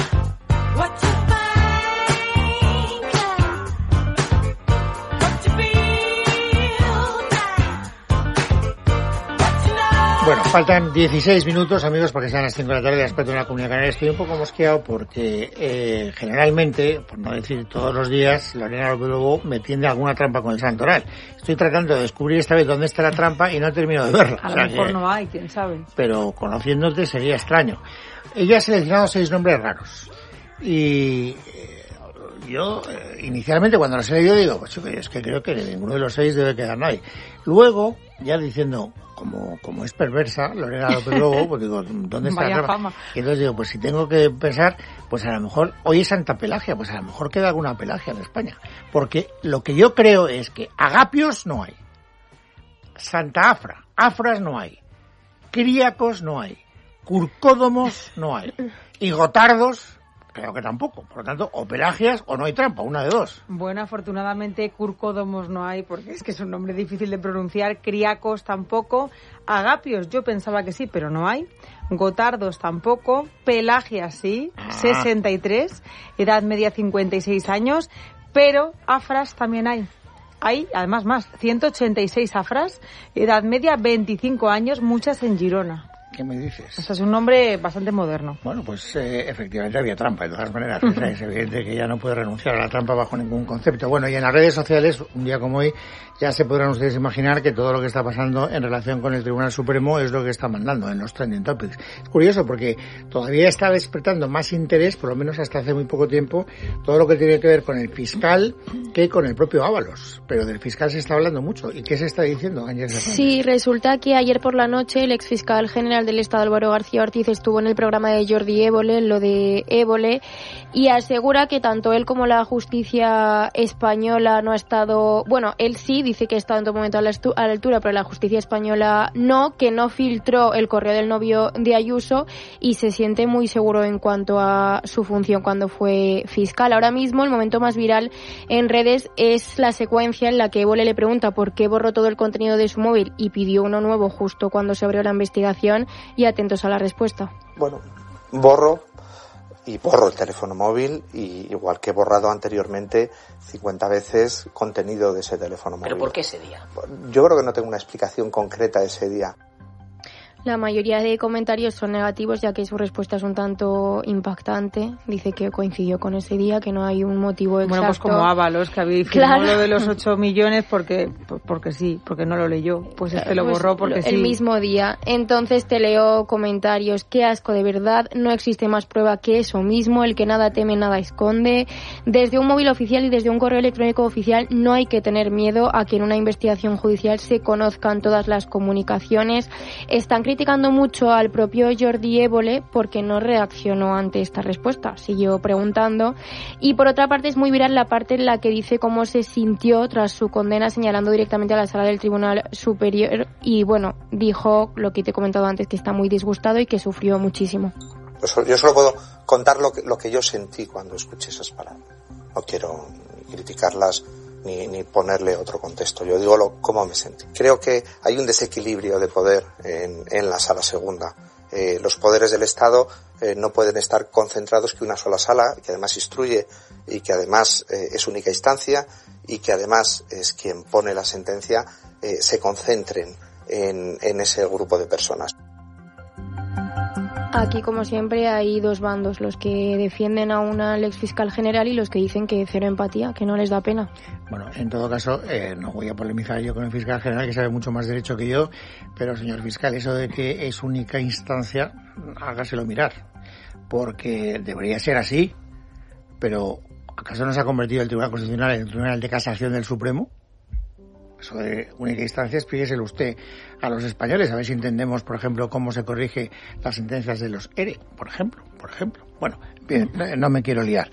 Bueno, faltan 16 minutos, amigos, para que sean las 5 de la tarde, aspecto de la Comunidad Canaria. Estoy un poco mosqueado porque generalmente, por no decir todos los días, Lorena López Lobo me tiende alguna trampa con el santoral. Estoy tratando de descubrir esta vez dónde está la trampa y no termino de verla. A lo mejor no hay, quién sabe. Pero conociéndote sería extraño. Ella ha seleccionado 6 nombres raros. Y yo, inicialmente, cuando los he leído, digo, pues es que creo que de ninguno de los 6 debe quedar nadie. Luego, ya diciendo, como es perversa, Lorena López Lobo, pues digo, ¿dónde está la trama? Y entonces digo, pues si tengo que pensar, pues a lo mejor, hoy es Santa Pelagia, pues a lo mejor queda alguna Pelagia en España. Porque lo que yo creo es que Agapios no hay. Santa Afra, Afras no hay. Críacos no hay. Curcódomos no hay. Y Gotardos, creo que tampoco. Por lo tanto, o Pelagias o no hay trampa, una de dos. Bueno, afortunadamente Curcódomos no hay, porque es que es un nombre difícil de pronunciar. Criacos tampoco. Agapios, yo pensaba que sí, pero no hay. Gotardos tampoco. Pelagias sí, 63. Edad media 56 años. Pero Afras también hay. Hay, además, más. 186 Afras. Edad media 25 años, muchas en Girona. ¿Qué me dices? O sea, es un nombre bastante moderno. Bueno, pues efectivamente había trampa, de todas maneras. Es evidente que ya no puede renunciar a la trampa bajo ningún concepto. Bueno, y en las redes sociales, un día como hoy, ya se podrán ustedes imaginar que todo lo que está pasando en relación con el Tribunal Supremo es lo que está mandando en los trending topics. Es curioso porque todavía está despertando más interés, por lo menos hasta hace muy poco tiempo, todo lo que tiene que ver con el fiscal que con el propio Ábalos. Pero del fiscal se está hablando mucho. ¿Y qué se está diciendo, Ángel Fernández? Sí, resulta que ayer por la noche el exfiscal general del Estado, Álvaro García Ortiz, estuvo en el programa de Jordi Évole, lo de Évole, y asegura que tanto él como la justicia española no ha estado... Bueno, él sí dice que ha estado en todo momento a la altura, pero la justicia española no, que no filtró el correo del novio de Ayuso y se siente muy seguro en cuanto a su función cuando fue fiscal. Ahora mismo el momento más viral en redes es la secuencia en la que Évole le pregunta por qué borró todo el contenido de su móvil y pidió uno nuevo justo cuando se abrió la investigación, y atentos a la respuesta. Bueno, borro el teléfono móvil, y igual que he borrado anteriormente 50 veces contenido de ese teléfono móvil. ¿Pero por qué ese día? Yo creo que no tengo una explicación concreta de ese día. La mayoría de comentarios son negativos, ya que su respuesta es un tanto impactante. Dice que coincidió con ese día, que no hay un motivo exacto. Bueno, pues como Ábalos, que había firmado lo de los 8 millones porque sí, porque no lo leyó. Pues lo borró porque sí. El mismo día. Entonces te leo comentarios. Qué asco, de verdad. No existe más prueba que eso mismo. El que nada teme, nada esconde. Desde un móvil oficial y desde un correo electrónico oficial no hay que tener miedo a que en una investigación judicial se conozcan todas las comunicaciones. Están criticando mucho al propio Jordi Évole porque no reaccionó ante esta respuesta, siguió preguntando, y por otra parte es muy viral la parte en la que dice cómo se sintió tras su condena, señalando directamente a la sala del Tribunal Superior, y bueno, dijo lo que te he comentado antes, que está muy disgustado y que sufrió muchísimo. Yo solo puedo contar lo que yo sentí cuando escuché esas palabras. No quiero ni criticarlas ni ponerle otro contexto. Yo digo cómo me sentí. Creo que hay un desequilibrio de poder en la sala segunda. Los poderes del Estado no pueden estar concentrados que una sola sala, que además instruye y que además es única instancia y que además es quien pone la sentencia, se concentren en ese grupo de personas. Aquí, como siempre, hay dos bandos, los que defienden a al exfiscal general y los que dicen que cero empatía, que no les da pena. Bueno, en todo caso, no voy a polemizar yo con el fiscal general, que sabe mucho más derecho que yo, pero, señor fiscal, eso de que es única instancia, hágaselo mirar, porque debería ser así, pero ¿acaso no se ha convertido el Tribunal Constitucional en el Tribunal de Casación del Supremo? Eso de única instancia, explíqueselo usted a los españoles, a ver si entendemos, por ejemplo, cómo se corrige las sentencias de los ERE, por ejemplo. Bueno, bien, no me quiero liar.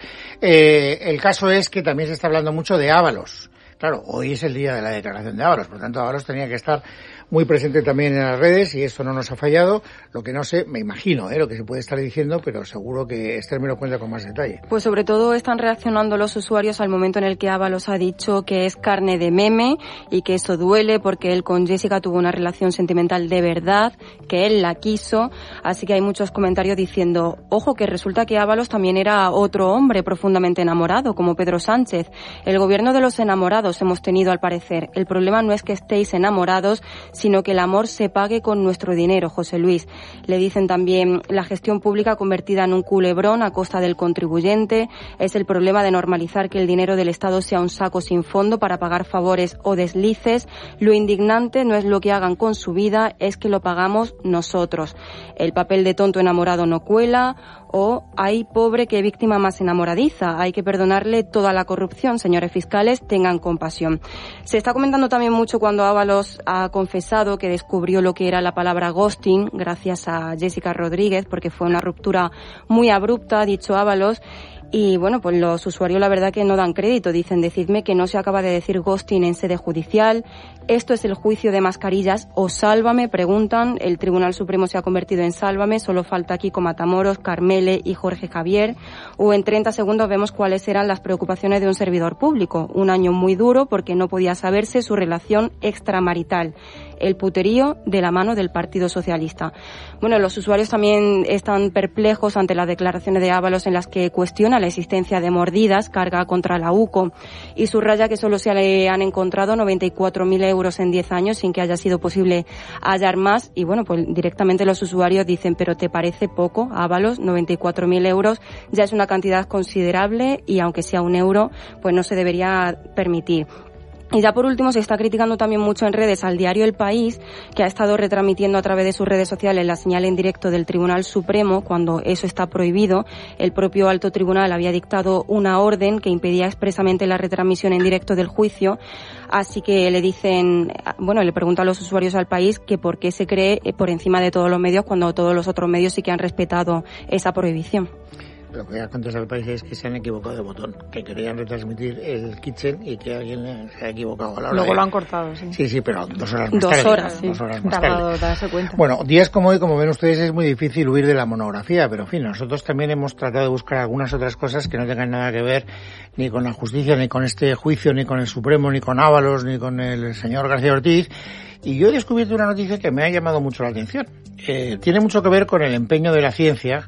El caso es que también se está hablando mucho de Ábalos. Claro, hoy es el día de la declaración de Ábalos, por lo tanto Ábalos tenía que estar muy presente también en las redes y eso no nos ha fallado. Lo que no sé, me imagino, lo que se puede estar diciendo, pero seguro que Esther me lo cuenta con más detalle. Pues sobre todo están reaccionando los usuarios al momento en el que Ábalos ha dicho que es carne de meme y que eso duele porque él con Jessica tuvo una relación sentimental de verdad, que él la quiso, así que hay muchos comentarios diciendo, ojo, que resulta que Ábalos también era otro hombre profundamente enamorado, como Pedro Sánchez. El gobierno de los enamorados hemos tenido al parecer. El problema no es que estéis enamorados, sino que el amor se pague con nuestro dinero, José Luis. Le dicen también la gestión pública convertida en un culebrón a costa del contribuyente. Es el problema de normalizar que el dinero del Estado sea un saco sin fondo para pagar favores o deslices. Lo indignante no es lo que hagan con su vida, es que lo pagamos nosotros. El papel de tonto enamorado no cuela. O hay pobre que víctima más enamoradiza. Hay que perdonarle toda la corrupción. Señores fiscales, tengan compasión. Se está comentando también mucho cuando Ábalos ha confesado que descubrió lo que era la palabra ghosting gracias a Jessica Rodríguez, porque fue una ruptura muy abrupta, ha dicho Ábalos. Y bueno, pues los usuarios la verdad que no dan crédito. Dicen, decidme que no se acaba de decir ghosting en sede judicial. Esto es el juicio de mascarillas o Sálvame, preguntan. El Tribunal Supremo se ha convertido en Sálvame. Solo falta Kiko Matamoros, Carmele y Jorge Javier. O en 30 segundos vemos cuáles eran las preocupaciones de un servidor público. Un año muy duro porque no podía saberse su relación extramarital. El puterío de la mano del Partido Socialista. Bueno, los usuarios también están perplejos ante las declaraciones de Ábalos en las que cuestiona la existencia de mordidas, carga contra la UCO y subraya que solo se le han encontrado 94.000 euros en 10 años sin que haya sido posible hallar más. Y bueno, pues directamente los usuarios dicen, pero ¿te parece poco, Ábalos? 94.000 euros ya es una cantidad considerable y aunque sea un euro, pues no se debería permitir. Y ya por último se está criticando también mucho en redes al diario El País, que ha estado retransmitiendo a través de sus redes sociales la señal en directo del Tribunal Supremo cuando eso está prohibido. El propio alto tribunal había dictado una orden que impedía expresamente la retransmisión en directo del juicio. Así que le dicen, bueno, le preguntan a los usuarios al País que por qué se cree por encima de todos los medios cuando todos los otros medios sí que han respetado esa prohibición. Lo que voy a contestar al País es que se han equivocado de botón, que querían retransmitir el Kitchen y que alguien se ha equivocado a la hora. Luego lo han cortado, sí. Sí, pero 2 horas más tarde. 2 horas, sí. 2 horas más tardado tarde. darse cuenta. Bueno, días como hoy, como ven ustedes, es muy difícil huir de la monografía, pero en fin, nosotros también hemos tratado de buscar algunas otras cosas que no tengan nada que ver ni con la justicia, ni con este juicio, ni con el Supremo, ni con Ábalos, ni con el señor García Ortiz. Y yo he descubierto una noticia que me ha llamado mucho la atención. Tiene mucho que ver con el empeño de la ciencia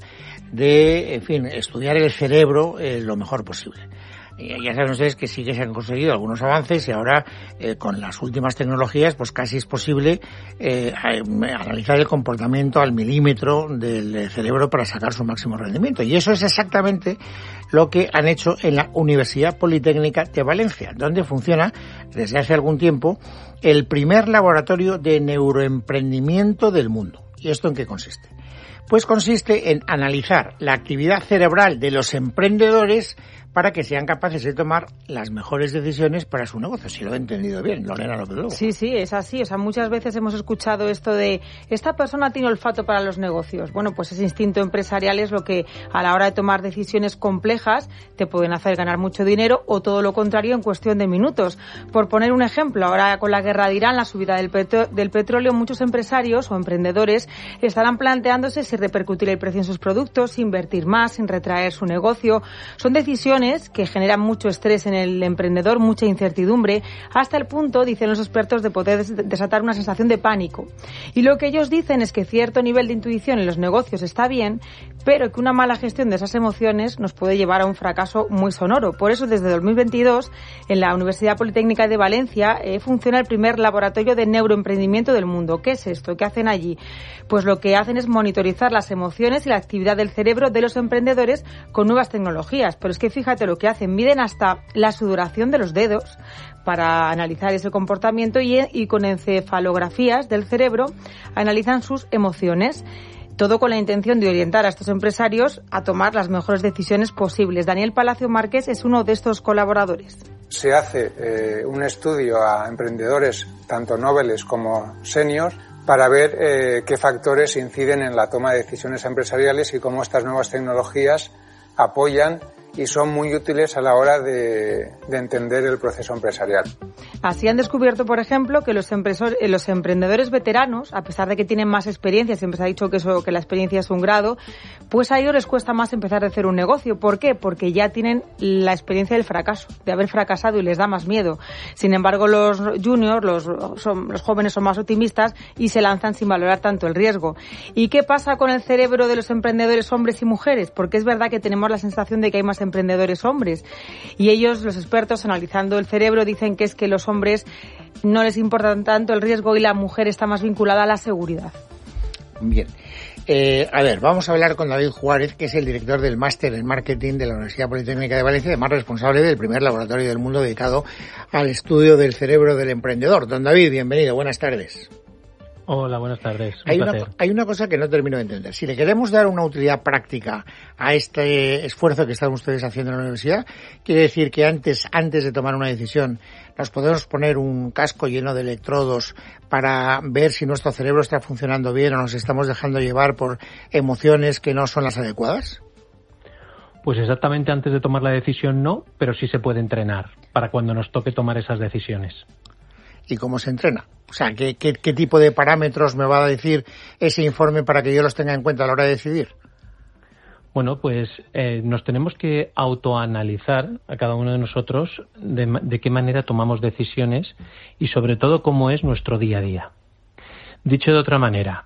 de, en fin, estudiar el cerebro lo mejor posible. Ya saben ustedes que sí que se han conseguido algunos avances y ahora con las últimas tecnologías pues casi es posible analizar el comportamiento al milímetro del cerebro para sacar su máximo rendimiento. Y eso es exactamente lo que han hecho en la Universidad Politécnica de Valencia, donde funciona desde hace algún tiempo el primer laboratorio de neuroemprendimiento del mundo. ¿Y esto en qué consiste? Pues consiste en analizar la actividad cerebral de los emprendedores para que sean capaces de tomar las mejores decisiones para su negocio. Si lo he entendido bien, Lorena López Lobo. Sí, es así. O sea, muchas veces hemos escuchado esto de esta persona tiene olfato para los negocios. Bueno, pues ese instinto empresarial es lo que a la hora de tomar decisiones complejas te pueden hacer ganar mucho dinero o todo lo contrario en cuestión de minutos. Por poner un ejemplo, ahora con la guerra de Irán, la subida del petróleo, muchos empresarios o emprendedores estarán planteándose si repercutir el precio en sus productos, si invertir más, sin retraer su negocio. Son decisiones que generan mucho estrés en el emprendedor, mucha incertidumbre, hasta el punto, dicen los expertos, de poder desatar una sensación de pánico. Y lo que ellos dicen es que cierto nivel de intuición en los negocios está bien, pero que una mala gestión de esas emociones nos puede llevar a un fracaso muy sonoro. Por eso, desde 2022, en la Universidad Politécnica de Valencia funciona el primer laboratorio de neuroemprendimiento del mundo. ¿Qué es esto? ¿Qué hacen allí? Pues lo que hacen es monitorizar las emociones y la actividad del cerebro de los emprendedores con nuevas tecnologías. Pero es que fíjate lo que hacen, miden hasta la sudoración de los dedos para analizar ese comportamiento y con encefalografías del cerebro analizan sus emociones. Todo con la intención de orientar a estos empresarios a tomar las mejores decisiones posibles. Daniel Palacio Márquez es uno de estos colaboradores. se hace un estudio a emprendedores, tanto noveles como seniors, para ver qué factores inciden en la toma de decisiones empresariales y cómo estas nuevas tecnologías apoyan y son muy útiles a la hora de entender el proceso empresarial. Así han descubierto, por ejemplo, que los emprendedores veteranos, a pesar de que tienen más experiencia, siempre se ha dicho que la experiencia es un grado, pues a ellos les cuesta más empezar a hacer un negocio. ¿Por qué? Porque ya tienen la experiencia del fracaso, de haber fracasado, y les da más miedo. Sin embargo, los juniors, los jóvenes son más optimistas y se lanzan sin valorar tanto el riesgo. ¿Y qué pasa con el cerebro de los emprendedores hombres y mujeres? Porque es verdad que tenemos la sensación de que hay más emprendedores hombres, y ellos, los expertos, analizando el cerebro, dicen que es que los hombres no les importa tanto el riesgo y la mujer está más vinculada a la seguridad. Bien. A ver, vamos a hablar con David Juárez, que es el director del Máster en Marketing de la Universidad Politécnica de Valencia, además responsable del primer laboratorio del mundo dedicado al estudio del cerebro del emprendedor. Don David, bienvenido, buenas tardes. Hola, buenas tardes. Hay una cosa que no termino de entender. Si le queremos dar una utilidad práctica a este esfuerzo que están ustedes haciendo en la universidad, quiere decir que antes de tomar una decisión nos podemos poner un casco lleno de electrodos para ver si nuestro cerebro está funcionando bien o nos estamos dejando llevar por emociones que no son las adecuadas. Pues exactamente antes de tomar la decisión no, pero sí se puede entrenar para cuando nos toque tomar esas decisiones. ¿Y cómo se entrena? O sea, ¿qué tipo de parámetros me va a decir ese informe para que yo los tenga en cuenta a la hora de decidir? Bueno, pues nos tenemos que autoanalizar a cada uno de nosotros de qué manera tomamos decisiones y sobre todo cómo es nuestro día a día. Dicho de otra manera,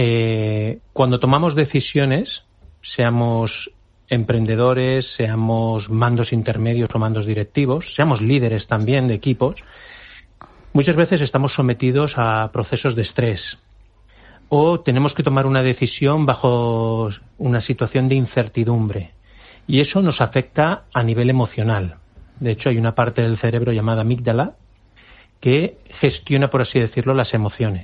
cuando tomamos decisiones, seamos emprendedores, seamos mandos intermedios o mandos directivos, seamos líderes también de equipos, muchas veces estamos sometidos a procesos de estrés o tenemos que tomar una decisión bajo una situación de incertidumbre y eso nos afecta a nivel emocional. De hecho, hay una parte del cerebro llamada amígdala que gestiona, por así decirlo, las emociones.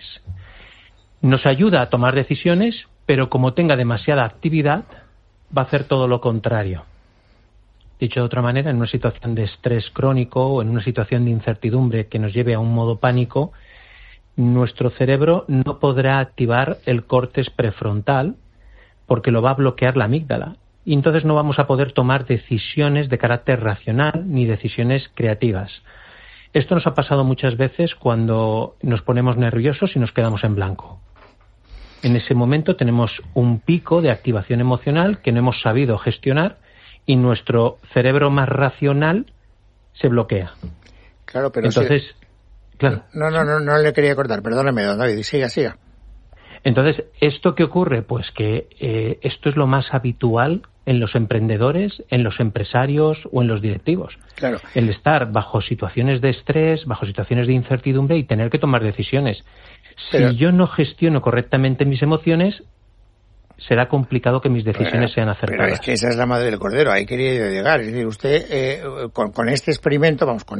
Nos ayuda a tomar decisiones, pero como tenga demasiada actividad, va a hacer todo lo contrario. Dicho de otra manera, en una situación de estrés crónico o en una situación de incertidumbre que nos lleve a un modo pánico, nuestro cerebro no podrá activar el córtex prefrontal porque lo va a bloquear la amígdala. Y entonces no vamos a poder tomar decisiones de carácter racional ni decisiones creativas. Esto nos ha pasado muchas veces cuando nos ponemos nerviosos y nos quedamos en blanco. En ese momento tenemos un pico de activación emocional que no hemos sabido gestionar y nuestro cerebro más racional se bloquea. Claro, pero entonces, claro. No le quería cortar, perdóneme, don David, siga. Entonces, ¿esto qué ocurre? Pues que esto es lo más habitual en los emprendedores, en los empresarios o en los directivos. Claro. El estar bajo situaciones de estrés, bajo situaciones de incertidumbre y tener que tomar decisiones. Pero si yo no gestiono correctamente mis emociones, será complicado que mis decisiones sean acertadas. Pero es que esa es la madre del cordero, ahí quería yo llegar. Es decir, usted con este experimento, con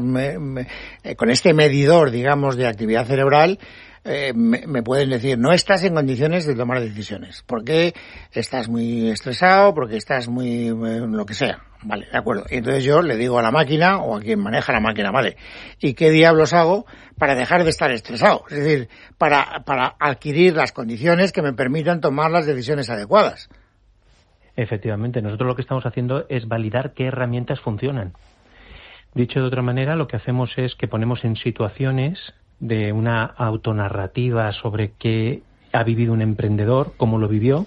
este medidor, digamos, de actividad cerebral, me pueden decir, no estás en condiciones de tomar decisiones, porque estás muy estresado, porque estás muy lo que sea. Vale, de acuerdo. Y entonces yo le digo a la máquina o a quien maneja la máquina, vale, ¿y qué diablos hago para dejar de estar estresado? Es decir, para adquirir las condiciones que me permitan tomar las decisiones adecuadas. Efectivamente, nosotros lo que estamos haciendo es validar qué herramientas funcionan. Dicho de otra manera, lo que hacemos es que ponemos en situaciones de una autonarrativa sobre qué ha vivido un emprendedor, cómo lo vivió,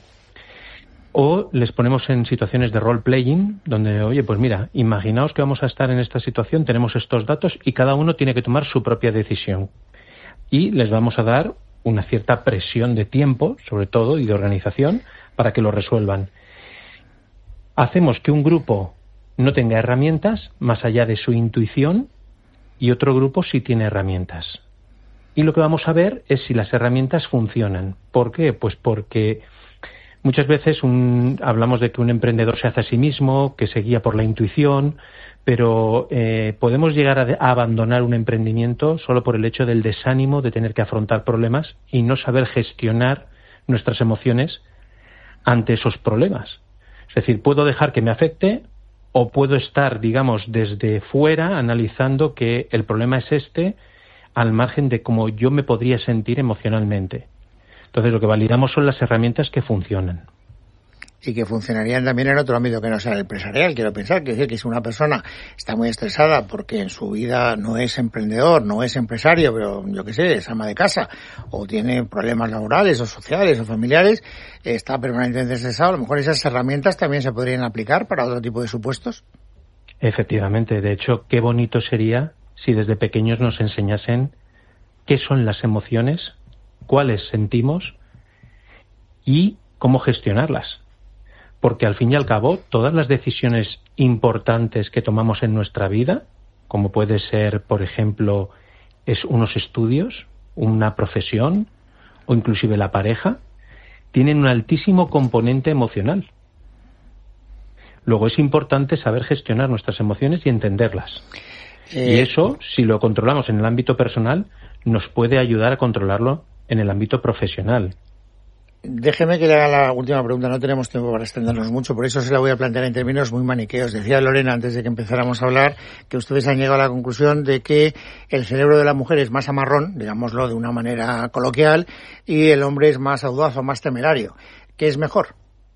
o les ponemos en situaciones de role-playing, donde, oye, pues mira, imaginaos que vamos a estar en esta situación, tenemos estos datos y cada uno tiene que tomar su propia decisión. Y les vamos a dar una cierta presión de tiempo, sobre todo, y de organización, para que lo resuelvan. Hacemos que un grupo no tenga herramientas, más allá de su intuición, y otro grupo sí tiene herramientas. Y lo que vamos a ver es si las herramientas funcionan. ¿Por qué? Pues porque muchas veces hablamos de que un emprendedor se hace a sí mismo, que se guía por la intuición, pero podemos llegar a abandonar un emprendimiento solo por el hecho del desánimo de tener que afrontar problemas y no saber gestionar nuestras emociones ante esos problemas. Es decir, puedo dejar que me afecte o puedo estar, digamos, desde fuera analizando que el problema es al margen de cómo yo me podría sentir emocionalmente. Entonces, lo que validamos son las herramientas que funcionan. Y que funcionarían también en otro ámbito que no sea el empresarial, quiero pensar. Quiero decir que si una persona está muy estresada porque en su vida no es emprendedor, no es empresario, pero yo qué sé, es ama de casa, o tiene problemas laborales o sociales o familiares, está permanentemente estresado, a lo mejor esas herramientas también se podrían aplicar para otro tipo de supuestos. Efectivamente. De hecho, qué bonito sería si desde pequeños nos enseñasen qué son las emociones, cuáles sentimos y cómo gestionarlas. Porque al fin y al cabo, todas las decisiones importantes que tomamos en nuestra vida, como puede ser, por ejemplo, unos estudios, una profesión o inclusive la pareja, tienen un altísimo componente emocional. Luego es importante saber gestionar nuestras emociones y entenderlas. Y eso, si lo controlamos en el ámbito personal, nos puede ayudar a controlarlo en el ámbito profesional. Déjeme que le haga la última pregunta, no tenemos tiempo para extendernos mucho, por eso se la voy a plantear en términos muy maniqueos. Decía Lorena, antes de que empezáramos a hablar, que ustedes han llegado a la conclusión de que el cerebro de la mujer es más amarrón, digámoslo de una manera coloquial, y el hombre es más audaz o más temerario. ¿Qué es mejor?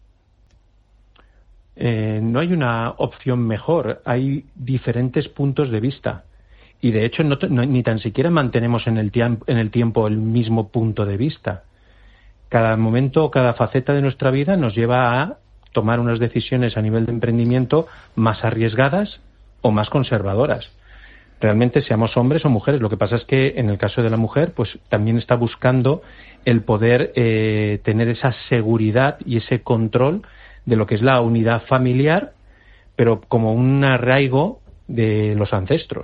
No hay una opción mejor, hay diferentes puntos de vista. Y de hecho ni tan siquiera mantenemos en el tiempo el mismo punto de vista. Cada momento, cada faceta de nuestra vida nos lleva a tomar unas decisiones a nivel de emprendimiento más arriesgadas o más conservadoras. Realmente, seamos hombres o mujeres. Lo que pasa es que en el caso de la mujer, pues también está buscando el poder tener esa seguridad y ese control de lo que es la unidad familiar, pero como un arraigo de los ancestros.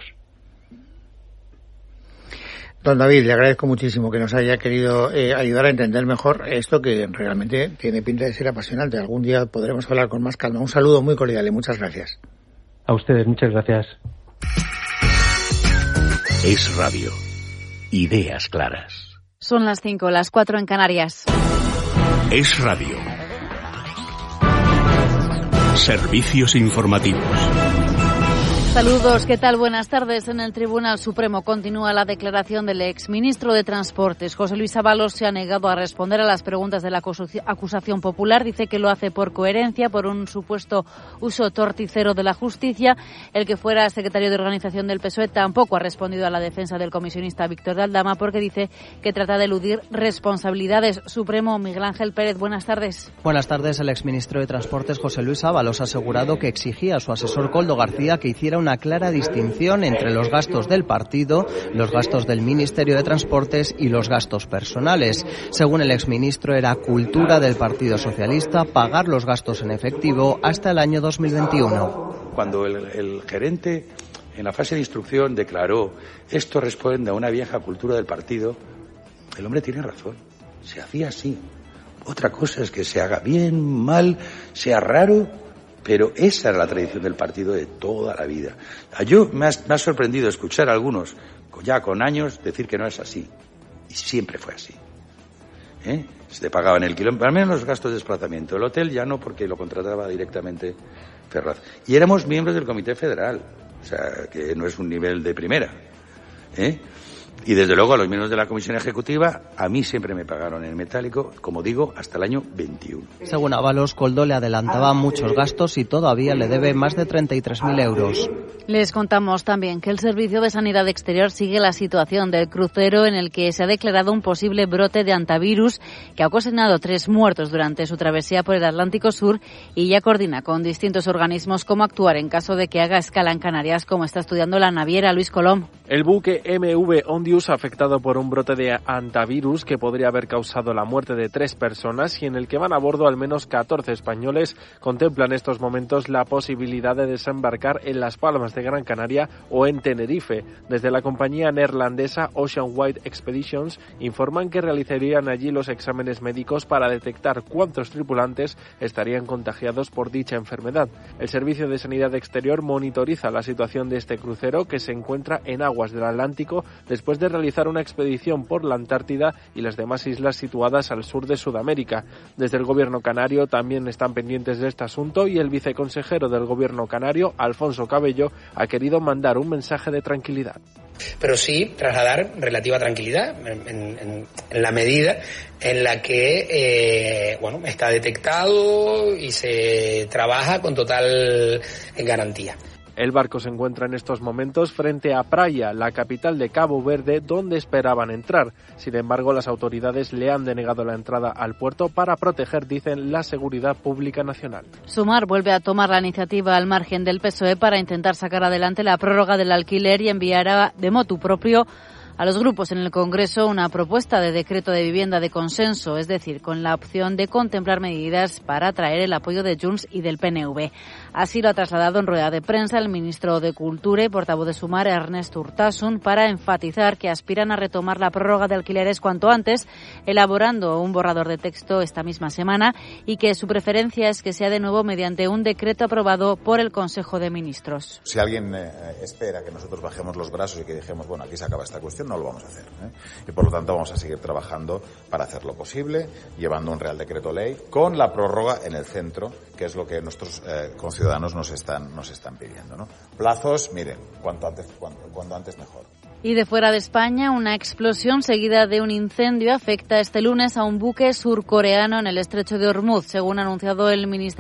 Don David, le agradezco muchísimo que nos haya querido ayudar a entender mejor esto que realmente tiene pinta de ser apasionante. Algún día podremos hablar con más calma. Un saludo muy cordial y muchas gracias. A ustedes, muchas gracias. Es Radio. Ideas claras. Son las 5, las 4 en Canarias. Es Radio. Servicios informativos. Saludos, ¿qué tal? Buenas tardes. En el Tribunal Supremo continúa la declaración del exministro de Transportes. José Luis Ábalos se ha negado a responder a las preguntas de la acusación popular. Dice que lo hace por coherencia, por un supuesto uso torticero de la justicia. El que fuera secretario de organización del PSOE tampoco ha respondido a la defensa del comisionista Víctor de Aldama porque dice que trata de eludir responsabilidades. Supremo, Miguel Ángel Pérez, buenas tardes. Buenas tardes. El exministro de Transportes, José Luis Ábalos, ha asegurado que exigía a su asesor Koldo García que hiciera una clara distinción entre los gastos del partido, los gastos del Ministerio de Transportes y los gastos personales. Según el exministro, era cultura del Partido Socialista pagar los gastos en efectivo hasta el año 2021. Cuando el gerente en la fase de instrucción declaró esto responde a una vieja cultura del partido, el hombre tiene razón, se hacía así. Otra cosa es que se haga bien, mal, sea raro, pero esa era la tradición del partido de toda la vida. Yo me ha sorprendido escuchar a algunos, ya con años, decir que no es así. Y siempre fue así. Se te pagaban el kilómetro, al menos los gastos de desplazamiento. El hotel ya no, porque lo contrataba directamente Ferraz. Y éramos miembros del Comité Federal, o sea, que no es un nivel de primera. Y desde luego a los miembros de la Comisión Ejecutiva, a mí siempre me pagaron en metálico, como digo, hasta el año 21. Según Ábalos, Koldo le adelantaba muchos gastos y todavía le debe más de 33.000 euros. Les contamos también que el Servicio de Sanidad Exterior sigue la situación del crucero en el que se ha declarado un posible brote de hantavirus que ha ocasionado 3 muertos durante su travesía por el Atlántico Sur y ya coordina con distintos organismos cómo actuar en caso de que haga escala en Canarias, como está estudiando la naviera Luis Colom. El buque MV Ondius afectado por un brote de hantavirus que podría haber causado la muerte de 3 personas y en el que van a bordo al menos 14 españoles, contempla en estos momentos la posibilidad de desembarcar en Las Palmas de Gran Canaria o en Tenerife. Desde la compañía neerlandesa Ocean Wide Expeditions informan que realizarían allí los exámenes médicos para detectar cuántos tripulantes estarían contagiados por dicha enfermedad. El Servicio de Sanidad Exterior monitoriza la situación de este crucero que se encuentra en aguas del Atlántico después después de realizar una expedición por la Antártida y las demás islas situadas al sur de Sudamérica. Desde el gobierno canario también están pendientes de este asunto y el viceconsejero del gobierno canario, Alfonso Cabello, ha querido mandar un mensaje de tranquilidad. Pero sí trasladar relativa tranquilidad en la medida en la que está detectado y se trabaja con total garantía. El barco se encuentra en estos momentos frente a Praia, la capital de Cabo Verde, donde esperaban entrar. Sin embargo, las autoridades le han denegado la entrada al puerto para proteger, dicen, la seguridad pública nacional. Sumar vuelve a tomar la iniciativa al margen del PSOE para intentar sacar adelante la prórroga del alquiler y enviará de motu propio a los grupos en el Congreso una propuesta de decreto de vivienda de consenso, es decir, con la opción de contemplar medidas para atraer el apoyo de Junts y del PNV. Así lo ha trasladado en rueda de prensa el ministro de Cultura y portavoz de Sumar, Ernest Urtasun, para enfatizar que aspiran a retomar la prórroga de alquileres cuanto antes, elaborando un borrador de texto esta misma semana, y que su preferencia es que sea de nuevo mediante un decreto aprobado por el Consejo de Ministros. Si alguien espera que nosotros bajemos los brazos y que dijemos, bueno, aquí se acaba esta cuestión, no lo vamos a hacer, y por lo tanto vamos a seguir trabajando para hacer lo posible, llevando un Real Decreto Ley con la prórroga en el centro, que es lo que nuestros conciudadanos nos están pidiendo, ¿no? Plazos, miren, cuanto antes mejor. Y de fuera de España, una explosión seguida de un incendio afecta este lunes a un buque surcoreano en el estrecho de Hormuz, según ha anunciado el Ministerio